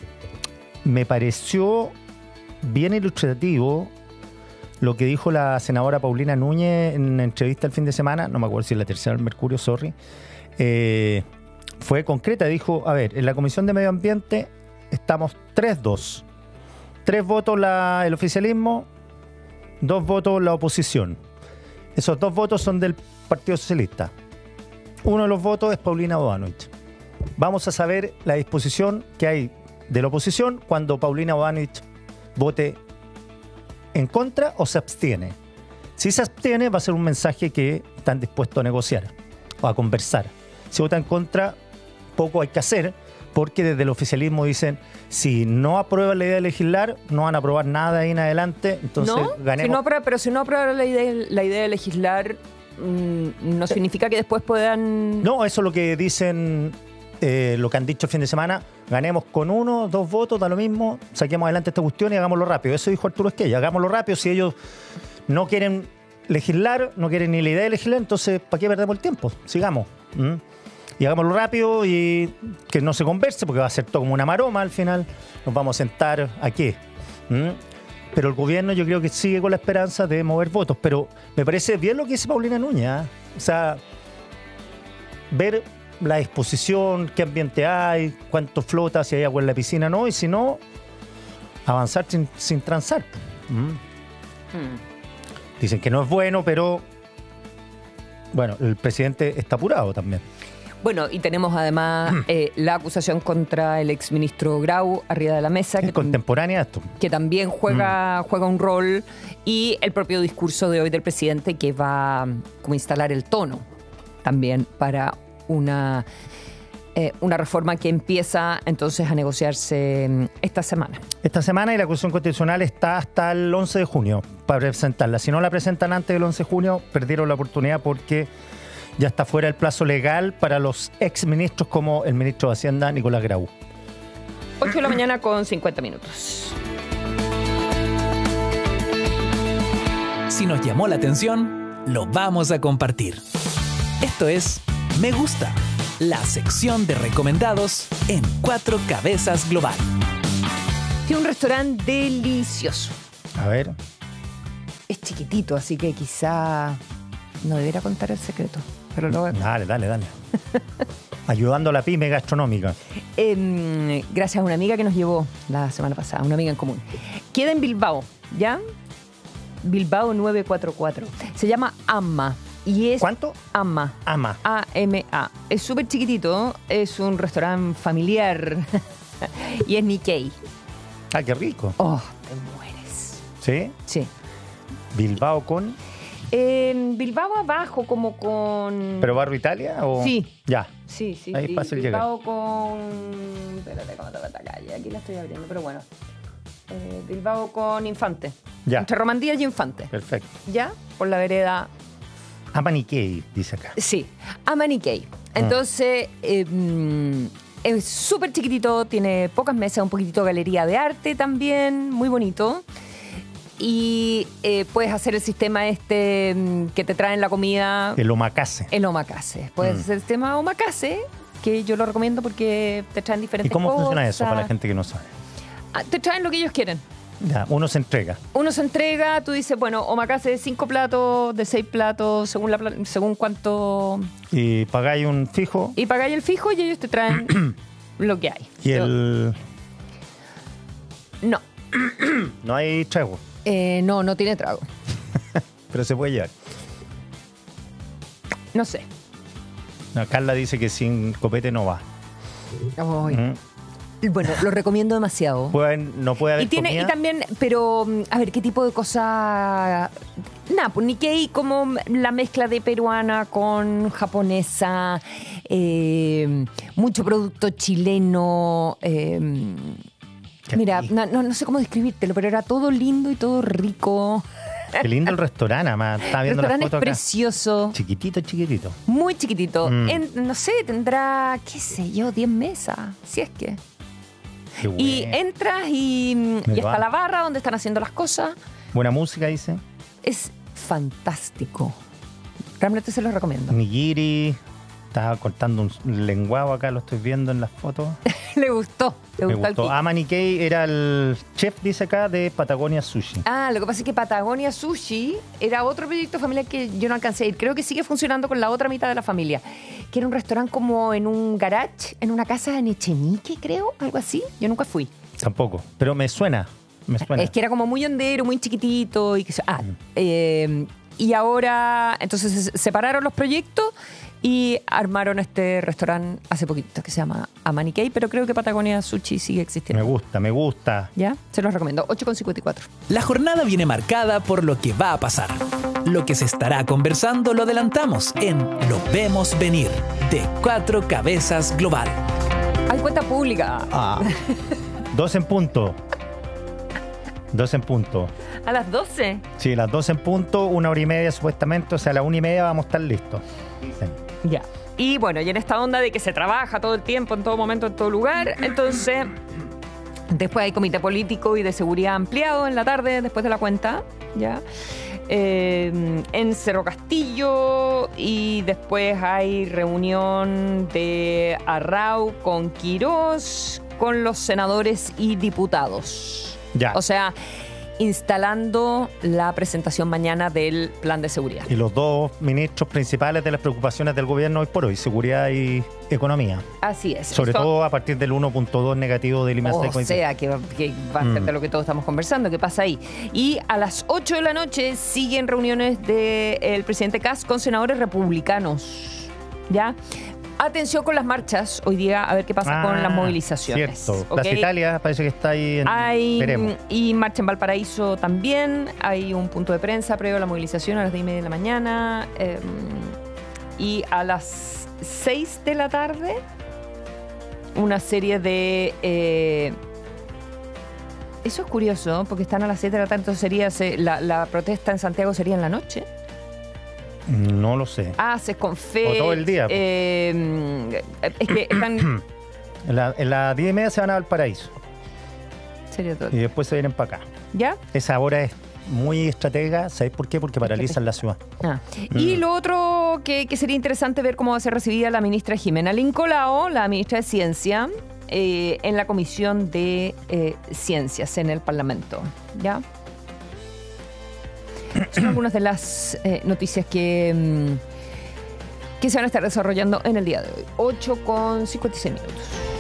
me pareció bien ilustrativo lo que dijo la senadora Paulina Núñez en una entrevista el fin de semana, no me acuerdo si es la tercera del Mercurio, sorry, eh, fue concreta, dijo, a ver, en la Comisión de Medio Ambiente estamos tres dos, tres votos la, el oficialismo, dos votos la oposición. Esos dos votos son del Partido Socialista. Uno de los votos es Paulina Bodanovich. Vamos a saber la disposición que hay de la oposición cuando Paulina Bodanovich vote en contra o se abstiene. Si se abstiene, va a ser un mensaje que están dispuestos a negociar o a conversar. Si vota en contra, poco hay que hacer, porque desde el oficialismo dicen, si no aprueban la idea de legislar, no van a aprobar nada ahí en adelante, entonces ¿No? ganemos. Si no aprueba- pero si no aprueban la idea, la idea de legislar, mm, no significa que después puedan... No, eso es lo que dicen, eh, lo que han dicho el fin de semana. Ganemos con uno, dos votos, da lo mismo, saquemos adelante esta cuestión y hagámoslo rápido. Eso dijo Arturo Esquella, hagámoslo rápido. Si ellos no quieren legislar, no quieren ni la idea de legislar, entonces ¿para qué perdemos el tiempo? Sigamos. ¿Mm? Y hagámoslo rápido y que no se converse, porque va a ser todo como una maroma al final. Nos vamos a sentar aquí. ¿Mm? Pero el gobierno yo creo que sigue con la esperanza de mover votos. Pero me parece bien lo que dice Paulina Núñez, ¿eh? O sea, ver la disposición, qué ambiente hay, cuánto flota, si hay agua en la piscina, no, y si no, avanzar sin, sin transar. ¿Mm? Mm. Dicen que no es bueno, pero bueno, el presidente está apurado también. Bueno, y tenemos además eh, la acusación contra el exministro Grau arriba de la mesa, Es que, contemporánea esto. que también juega, juega un rol, y el propio discurso de hoy del presidente, que va mm, como a instalar el tono también para una, eh, una reforma que empieza entonces a negociarse mm, esta semana. Esta semana, y la acusación constitucional está hasta el once de junio para presentarla. Si no la presentan antes del once de junio, perdieron la oportunidad porque ya está fuera el plazo legal para los exministros como el ministro de Hacienda, Nicolás Grau. ocho de la mañana con cincuenta minutos. si nos llamó la atención, lo vamos a compartir. Esto es Me Gusta, la sección de recomendados en Cuatro Cabezas Global. Tiene un restaurante delicioso. A ver. Es chiquitito, así que quizá no debería contar el secreto. Pero lo voy a contar. Dale, dale, dale. Ayudando a la pyme gastronómica. Eh, gracias a una amiga que nos llevó la semana pasada, una amiga en común. Queda en Bilbao, ¿ya? Bilbao nueve cuatro cuatro. Se llama Amma. Y es ¿Cuánto? Amma. Ama. A M A. Es súper chiquitito, es un restaurante familiar y es Nikkei. Ah, qué rico. Oh, te mueres. ¿Sí? Sí. Bilbao con... En Bilbao abajo, como con... ¿Pero Barrio Italia o...? Sí. Ya. Sí, sí, Ahí sí. es fácil Bilbao con... Espérate, ¿cómo te va esta calle? Aquí la estoy abriendo, pero bueno. Eh, Bilbao con Infante. Ya. Entre Romandía y Infante. Perfecto. ¿Ya? Por la vereda... Amaniquei, dice acá. Sí, Amaniquei. Entonces, eh, mm, es súper chiquitito, tiene pocas mesas, un poquitito de galería de arte también, muy bonito. Y eh, puedes hacer el sistema este mm, que te traen la comida, El omakase. el omakase. Puedes Mm. hacer el sistema omakase, que yo lo recomiendo porque te traen ¿Y diferentes cómo cosas. funciona eso para la gente que no sabe? Ah, te traen lo que ellos quieren. Ya, uno se entrega. Uno se entrega, tú dices, bueno, omakase de cinco platos, de seis platos, según, la, pla- según cuánto... Y pagáis un fijo. Y pagáis el fijo y ellos te traen lo que hay. Y el... No, No hay trago, eh, no, no tiene trago. pero se puede llevar. No sé. No, Carla dice que sin copete no va. Ay. Mm. Bueno, lo recomiendo demasiado. Pueden- no puede haber Y tiene, comida. y también, pero, mm, a ver, ¿qué tipo de cosa? Nada, pues Nikkei como la mezcla de peruana con japonesa, eh, mucho producto chileno. eh, Qué mira, rico. no, no, no sé cómo describírtelo, pero era todo lindo y todo rico. Qué lindo el restaurante, además. Estaba El viendo la restaurante es foto acá. precioso. Chiquitito, chiquitito. Muy chiquitito. Mm. En- no sé, tendrá, qué sé yo, diez mesas, si es que. Qué bueno. Y entras y, Me y está va. la barra donde están haciendo las cosas. Buena música, dice. Es fantástico. Realmente se los recomiendo. Nigiri. Estaba cortando un lenguado acá, lo estoy viendo en las fotos. Le gustó. Le Me gustó al gustó. Kiki. Ama Nikkei era el chef, dice acá, de Patagonia Sushi. Ah, lo que pasa es que Patagonia Sushi era otro proyecto familiar que yo no alcancé a ir. Creo que sigue funcionando con la otra mitad de la familia. Que era un restaurante como en un garage, en una casa en Echenique, creo, algo así. Yo nunca fui. Tampoco. Pero me suena. Me suena. Es que era como muy hondero, muy chiquitito. Y, que, se- ah, eh, y ahora, entonces se separaron los proyectos y armaron este restaurante hace poquito que se llama Amaniquei, pero creo que Patagonia Sushi sigue Me existiendo. gusta, me gusta. ¿Ya? Se los recomiendo. ocho con cincuenta y cuatro. La jornada viene marcada por lo que va a pasar. Lo que se estará conversando lo adelantamos en Lo Vemos Venir, de Cuatro Cabezas Global. Hay cuenta pública. Ah. Dos en punto. Dos en punto. A las doce. Sí, las dos en punto, una hora y media supuestamente. O sea, a la una y media vamos a estar listos. Dicen. Ya. Y bueno, y en esta onda de que se trabaja todo el tiempo, en todo momento, en todo lugar, entonces después hay comité político y de seguridad ampliado en la tarde, después de la cuenta, ¿ya? Eh, en Cerro Castillo, y después hay reunión de Arrau con Quirós, con los senadores y diputados. Ya. O sea, instalando la presentación mañana del plan de seguridad. Y los dos ministros principales de las preocupaciones del gobierno hoy por hoy, seguridad y economía. Así es. Sobre Esto- todo a partir del uno punto dos negativo del I M A C. O sea, que, va- que va a ser Mm. de lo que todos estamos conversando, ¿qué pasa ahí? Y a las ocho de la noche siguen reuniones del presidente Kast con senadores republicanos. ¿Ya? Atención con las marchas hoy día, a ver qué pasa con las movilizaciones. Cierto. ¿ok? Plaza Italia parece que está ahí en... Hay, Veremos. y marcha en Valparaíso también. Hay un punto de prensa previo a la movilización a las diez y media de la mañana. eh, y a las seis de la tarde, una serie de... eh, eso es curioso, porque están a las siete de la tarde, entonces sería, se- la, la protesta en Santiago sería en la noche. No lo sé. Haces con fe. O todo el día. eh, es que están... En la, en la diez y media se van a Valparaíso sería todo. y después se vienen para acá. ¿Ya? Esa hora es muy estratega. ¿Sabéis por qué? Porque paralizan la ciudad. Ah. Mm. Y lo otro que, que sería interesante ver cómo va a ser recibida la ministra Jimena Lincolao, la ministra de Ciencia, eh, en la Comisión de eh, Ciencias en el Parlamento. ¿Ya? Son algunas de las eh, noticias que, mm, que se van a estar desarrollando en el día de hoy. ocho con cincuenta y seis minutos.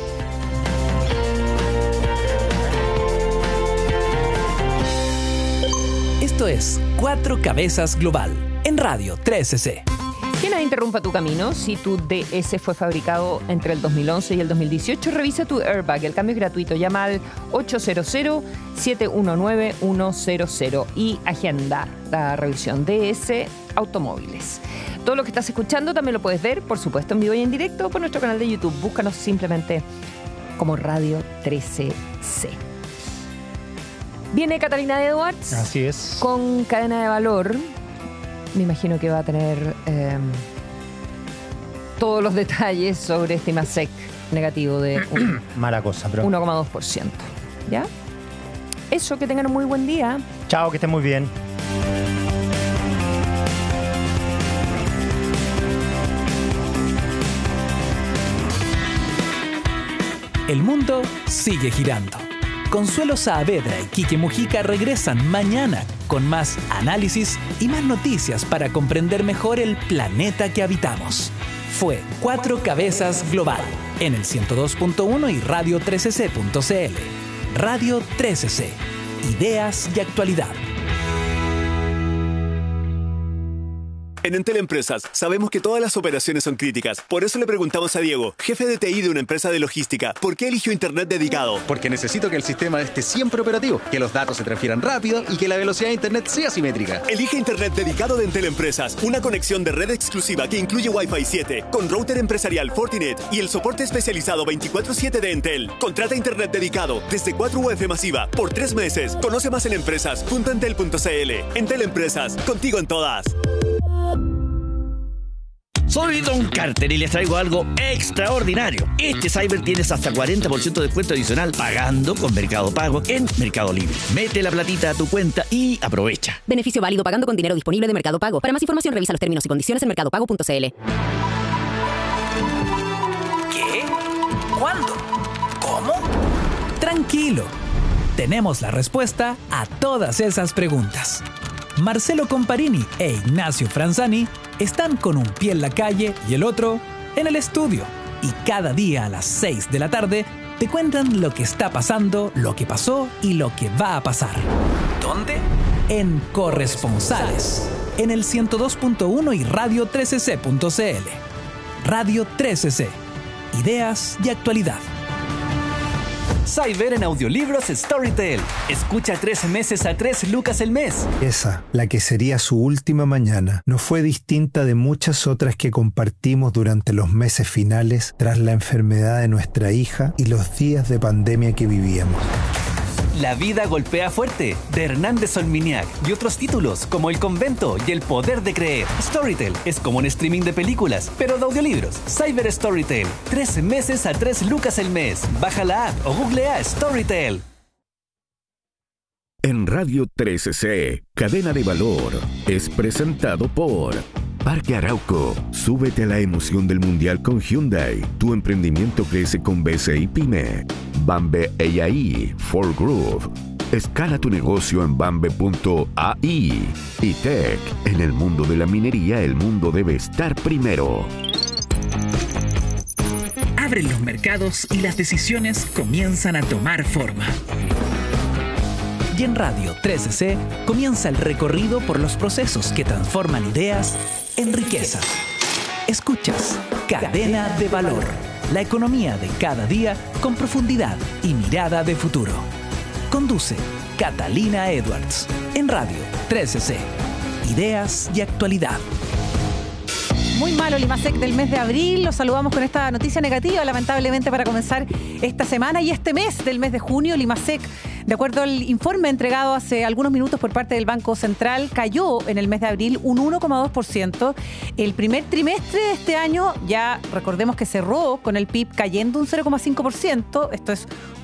Esto es Cuatro Cabezas Global en Radio trece C. Que nadie interrumpa tu camino. Si tu D S fue fabricado entre el dos mil once y el dos mil dieciocho, revisa tu airbag. El cambio es gratuito. Llama al ocho cero cero, siete uno nueve, uno cero cero y agenda la revisión D S Automóviles. Todo lo que estás escuchando también lo puedes ver, por supuesto, en vivo y en directo por nuestro canal de YouTube. Búscanos simplemente como Radio trece C. Viene Catalina Edwards. Así es. Con Cadena de Valor. Me imagino que va a tener eh, todos los detalles sobre este IMASEC negativo de un, mala cosa, pero uno coma dos por ciento. ¿Ya? Eso, que tengan un muy buen día. Chao, que estén muy bien. El mundo sigue girando. Consuelo Saavedra y Quique Mujica regresan mañana con más análisis y más noticias para comprender mejor el planeta que habitamos. Fue Cuatro Cabezas Global en el ciento dos punto uno y radio trece c punto c l. Radio trece C. Ideas y actualidad. En Entel Empresas sabemos que todas las operaciones son críticas. Por eso le preguntamos a Diego, jefe de T I de una empresa de logística, ¿por qué eligió Internet dedicado? Porque necesito que el sistema esté siempre operativo, que los datos se transfieran rápido y que la velocidad de Internet sea simétrica. Elige Internet dedicado de Entel Empresas, una conexión de red exclusiva que incluye Wi-Fi siete, con router empresarial Fortinet y el soporte especializado veinticuatro siete de Entel. Contrata Internet dedicado desde cuatro U F masiva por tres meses. Conoce más en empresas punto entel punto c l. Entel Empresas, contigo en todas. Soy Don Carter y les traigo algo extraordinario. Este Cyber tienes hasta cuarenta por ciento de descuento adicional pagando con Mercado Pago en Mercado Libre. Mete la platita a tu cuenta y aprovecha. Beneficio válido pagando con dinero disponible de Mercado Pago. Para más información revisa los términos y condiciones en mercado pago punto c l. ¿Qué? ¿Cuándo? ¿Cómo? Tranquilo. Tenemos la respuesta a todas esas preguntas. Marcelo Comparini e Ignacio Franzani están con un pie en la calle y el otro en el estudio. Y cada día a las seis de la tarde te cuentan lo que está pasando, lo que pasó y lo que va a pasar. ¿Dónde? En Corresponsales, en el ciento dos punto uno y radio trece c punto c l. Radio trece C. Ideas y actualidad. Cyber en audiolibros Storytel. Escucha trece meses a tres lucas el mes. Esa, la que sería su última mañana, no fue distinta de muchas otras que compartimos durante los meses finales tras la enfermedad de nuestra hija y los días de pandemia que vivíamos. La vida golpea fuerte, de Hernández Olminiac, y otros títulos como El Convento y El Poder de Creer. Storytel es como un streaming de películas, pero de audiolibros. Cyber Storytel. trece meses a tres lucas el mes. Baja la app o googlea Storytel. En Radio trece C, Cadena de Valor, es presentado por Parque Arauco. Súbete a la emoción del Mundial con Hyundai. Tu emprendimiento crece con B C I Pyme. Bambe A I, For Groove. Escala tu negocio en bambe punto a i. Y Tech. En el mundo de la minería, el mundo debe estar primero. Abren los mercados y las decisiones comienzan a tomar forma. Y en Radio trece C comienza el recorrido por los procesos que transforman ideas en riqueza. Escuchas Cadena de Valor, la economía de cada día con profundidad y mirada de futuro. Conduce Catalina Edwards en Radio trece C. Ideas y actualidad. Muy malo el IMASEC del mes de abril. Los saludamos con esta noticia negativa, lamentablemente, para comenzar esta semana y este mes del mes de junio. El IMASEC, de acuerdo al informe entregado hace algunos minutos por parte del Banco Central, cayó en el mes de abril un uno coma dos por ciento. El primer trimestre de este año, ya recordemos que cerró con el P I B cayendo un cero coma cinco por ciento. Esto es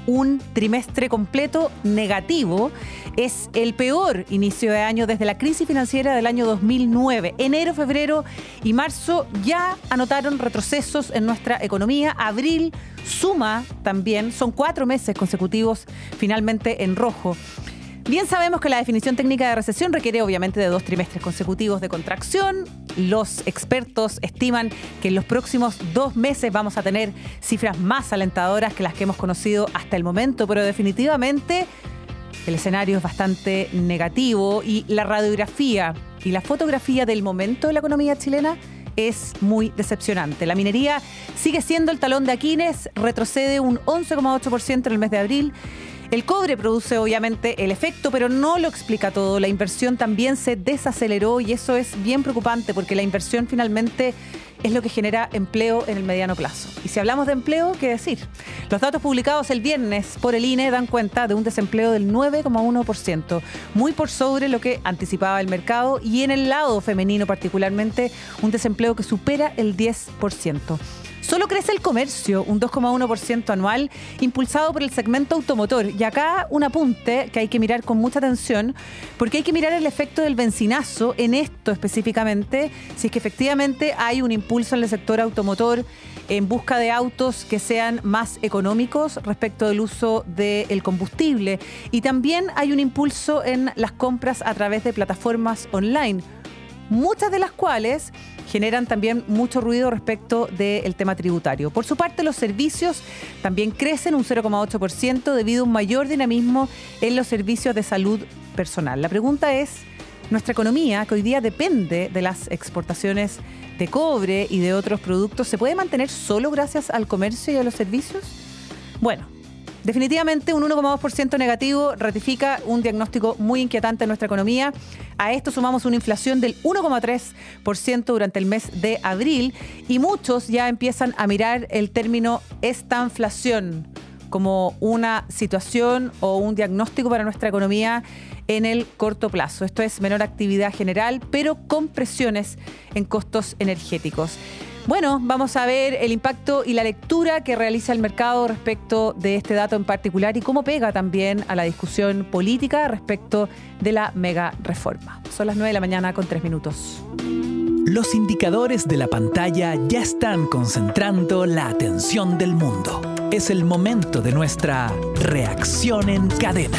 un trimestre completo negativo. Es el peor inicio de año desde la crisis financiera del año dos mil nueve. Enero, febrero y marzo ya anotaron retrocesos en nuestra economía. Abril suma también, son cuatro meses consecutivos finalmente en rojo. Bien sabemos que la definición técnica de recesión requiere obviamente de dos trimestres consecutivos de contracción. Los expertos estiman que en los próximos dos meses vamos a tener cifras más alentadoras que las que hemos conocido hasta el momento, pero definitivamente el escenario es bastante negativo y la radiografía y la fotografía del momento de la economía chilena es muy decepcionante. La minería sigue siendo el talón de Aquiles, retrocede un once coma ocho por ciento en el mes de abril. El cobre produce obviamente el efecto, pero no lo explica todo. La inversión también se desaceleró y eso es bien preocupante porque la inversión finalmente es lo que genera empleo en el mediano plazo. Y si hablamos de empleo, ¿qué decir? Los datos publicados el viernes por el I N E dan cuenta de un desempleo del nueve coma uno por ciento, muy por sobre lo que anticipaba el mercado, y en el lado femenino particularmente un desempleo que supera el diez por ciento. Solo crece el comercio, un dos coma uno por ciento anual, impulsado por el segmento automotor. Y acá un apunte que hay que mirar con mucha atención, porque hay que mirar el efecto del bencinazo en esto específicamente, si es que efectivamente hay un impulso en el sector automotor en busca de autos que sean más económicos respecto del uso del combustible. Y también hay un impulso en las compras a través de plataformas online, muchas de las cuales generan también mucho ruido respecto del tema tributario. Por su parte, los servicios también crecen un cero coma ocho por ciento debido a un mayor dinamismo en los servicios de salud personal. La pregunta es, ¿nuestra economía, que hoy día depende de las exportaciones de cobre y de otros productos, se puede mantener solo gracias al comercio y a los servicios? Bueno, definitivamente un uno coma dos por ciento negativo ratifica un diagnóstico muy inquietante en nuestra economía. A esto sumamos una inflación del uno coma tres por ciento durante el mes de abril y muchos ya empiezan a mirar el término estanflación como una situación o un diagnóstico para nuestra economía en el corto plazo. Esto es menor actividad general, pero con presiones en costos energéticos. Bueno, vamos a ver el impacto y la lectura que realiza el mercado respecto de este dato en particular y cómo pega también a la discusión política respecto de la mega reforma. Son las nueve de la mañana con tres minutos. Los indicadores de la pantalla ya están concentrando la atención del mundo. Es el momento de nuestra reacción en cadena.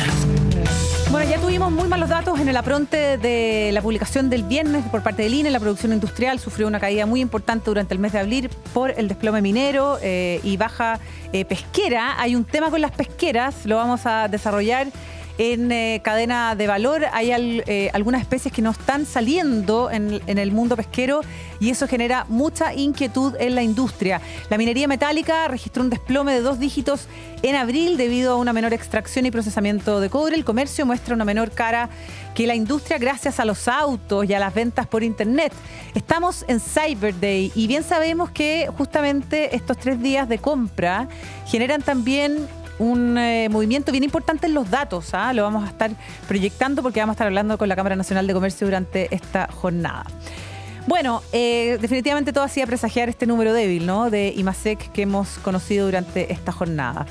Bueno, ya tuvimos muy malos datos en el apronte de la publicación del viernes por parte del I N E. La producción industrial sufrió una caída muy importante durante el mes de abril por el desplome minero eh, y baja eh, pesquera. Hay un tema con las pesqueras, lo vamos a desarrollar en eh, cadena de valor. Hay al, eh, algunas especies que no están saliendo en, en el mundo pesquero y eso genera mucha inquietud en la industria. La minería metálica registró un desplome de dos dígitos en abril debido a una menor extracción y procesamiento de cobre. El comercio muestra una menor cara que la industria gracias a los autos y a las ventas por internet. Estamos en Cyber Day y bien sabemos que justamente estos tres días de compra generan también un eh, movimiento bien importante en los datos, ¿ah? Lo vamos a estar proyectando porque vamos a estar hablando con la Cámara Nacional de Comercio durante esta jornada. Bueno, eh, definitivamente todo hacía presagiar este número débil, ¿no?, de IMASEC que hemos conocido durante esta jornada.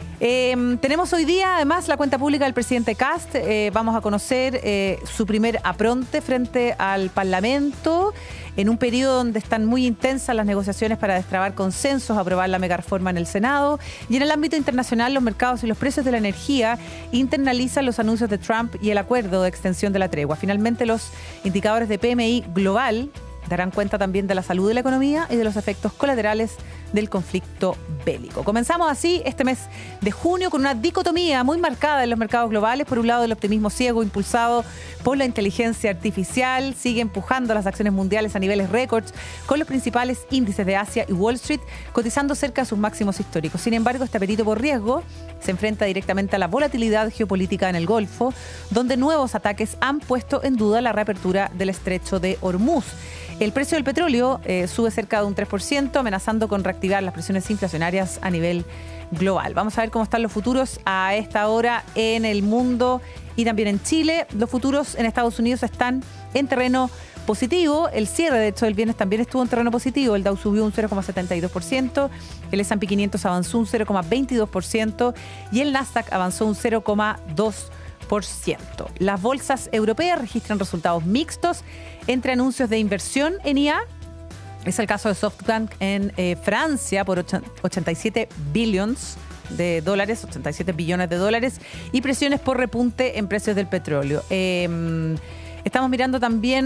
Eh, tenemos hoy día además la cuenta pública del presidente Kast. Eh, vamos a conocer eh, su primer apronte frente al Parlamento en un periodo donde están muy intensas las negociaciones para destrabar consensos, aprobar la megareforma en el Senado. Y en el ámbito internacional, los mercados y los precios de la energía internalizan los anuncios de Trump y el acuerdo de extensión de la tregua. Finalmente, los indicadores de P M I global darán cuenta también de la salud de la economía y de los efectos colaterales del conflicto bélico. Comenzamos así este mes de junio con una dicotomía muy marcada en los mercados globales. Por un lado, el optimismo ciego impulsado por la inteligencia artificial sigue empujando las acciones mundiales a niveles récords, con los principales índices de Asia y Wall Street cotizando cerca de sus máximos históricos. Sin embargo, este apetito por riesgo se enfrenta directamente a la volatilidad geopolítica en el Golfo, donde nuevos ataques han puesto en duda la reapertura del estrecho de Hormuz. El precio del petróleo eh, sube cerca de un tres por ciento, amenazando con reactivar desactivar las presiones inflacionarias a nivel global. Vamos a ver cómo están los futuros a esta hora en el mundo y también en Chile. Los futuros en Estados Unidos están en terreno positivo. El cierre, de hecho, del viernes también estuvo en terreno positivo. El Dow subió un cero coma setenta y dos por ciento, el ese and pe quinientos avanzó un cero coma veintidós por ciento y el Nasdaq avanzó un cero coma dos por ciento. Las bolsas europeas registran resultados mixtos entre anuncios de inversión en I A. Es el caso de SoftBank en eh, Francia por ochenta y siete billions de dólares, ochenta y siete billones de dólares, y presiones por repunte en precios del petróleo. Eh, estamos mirando también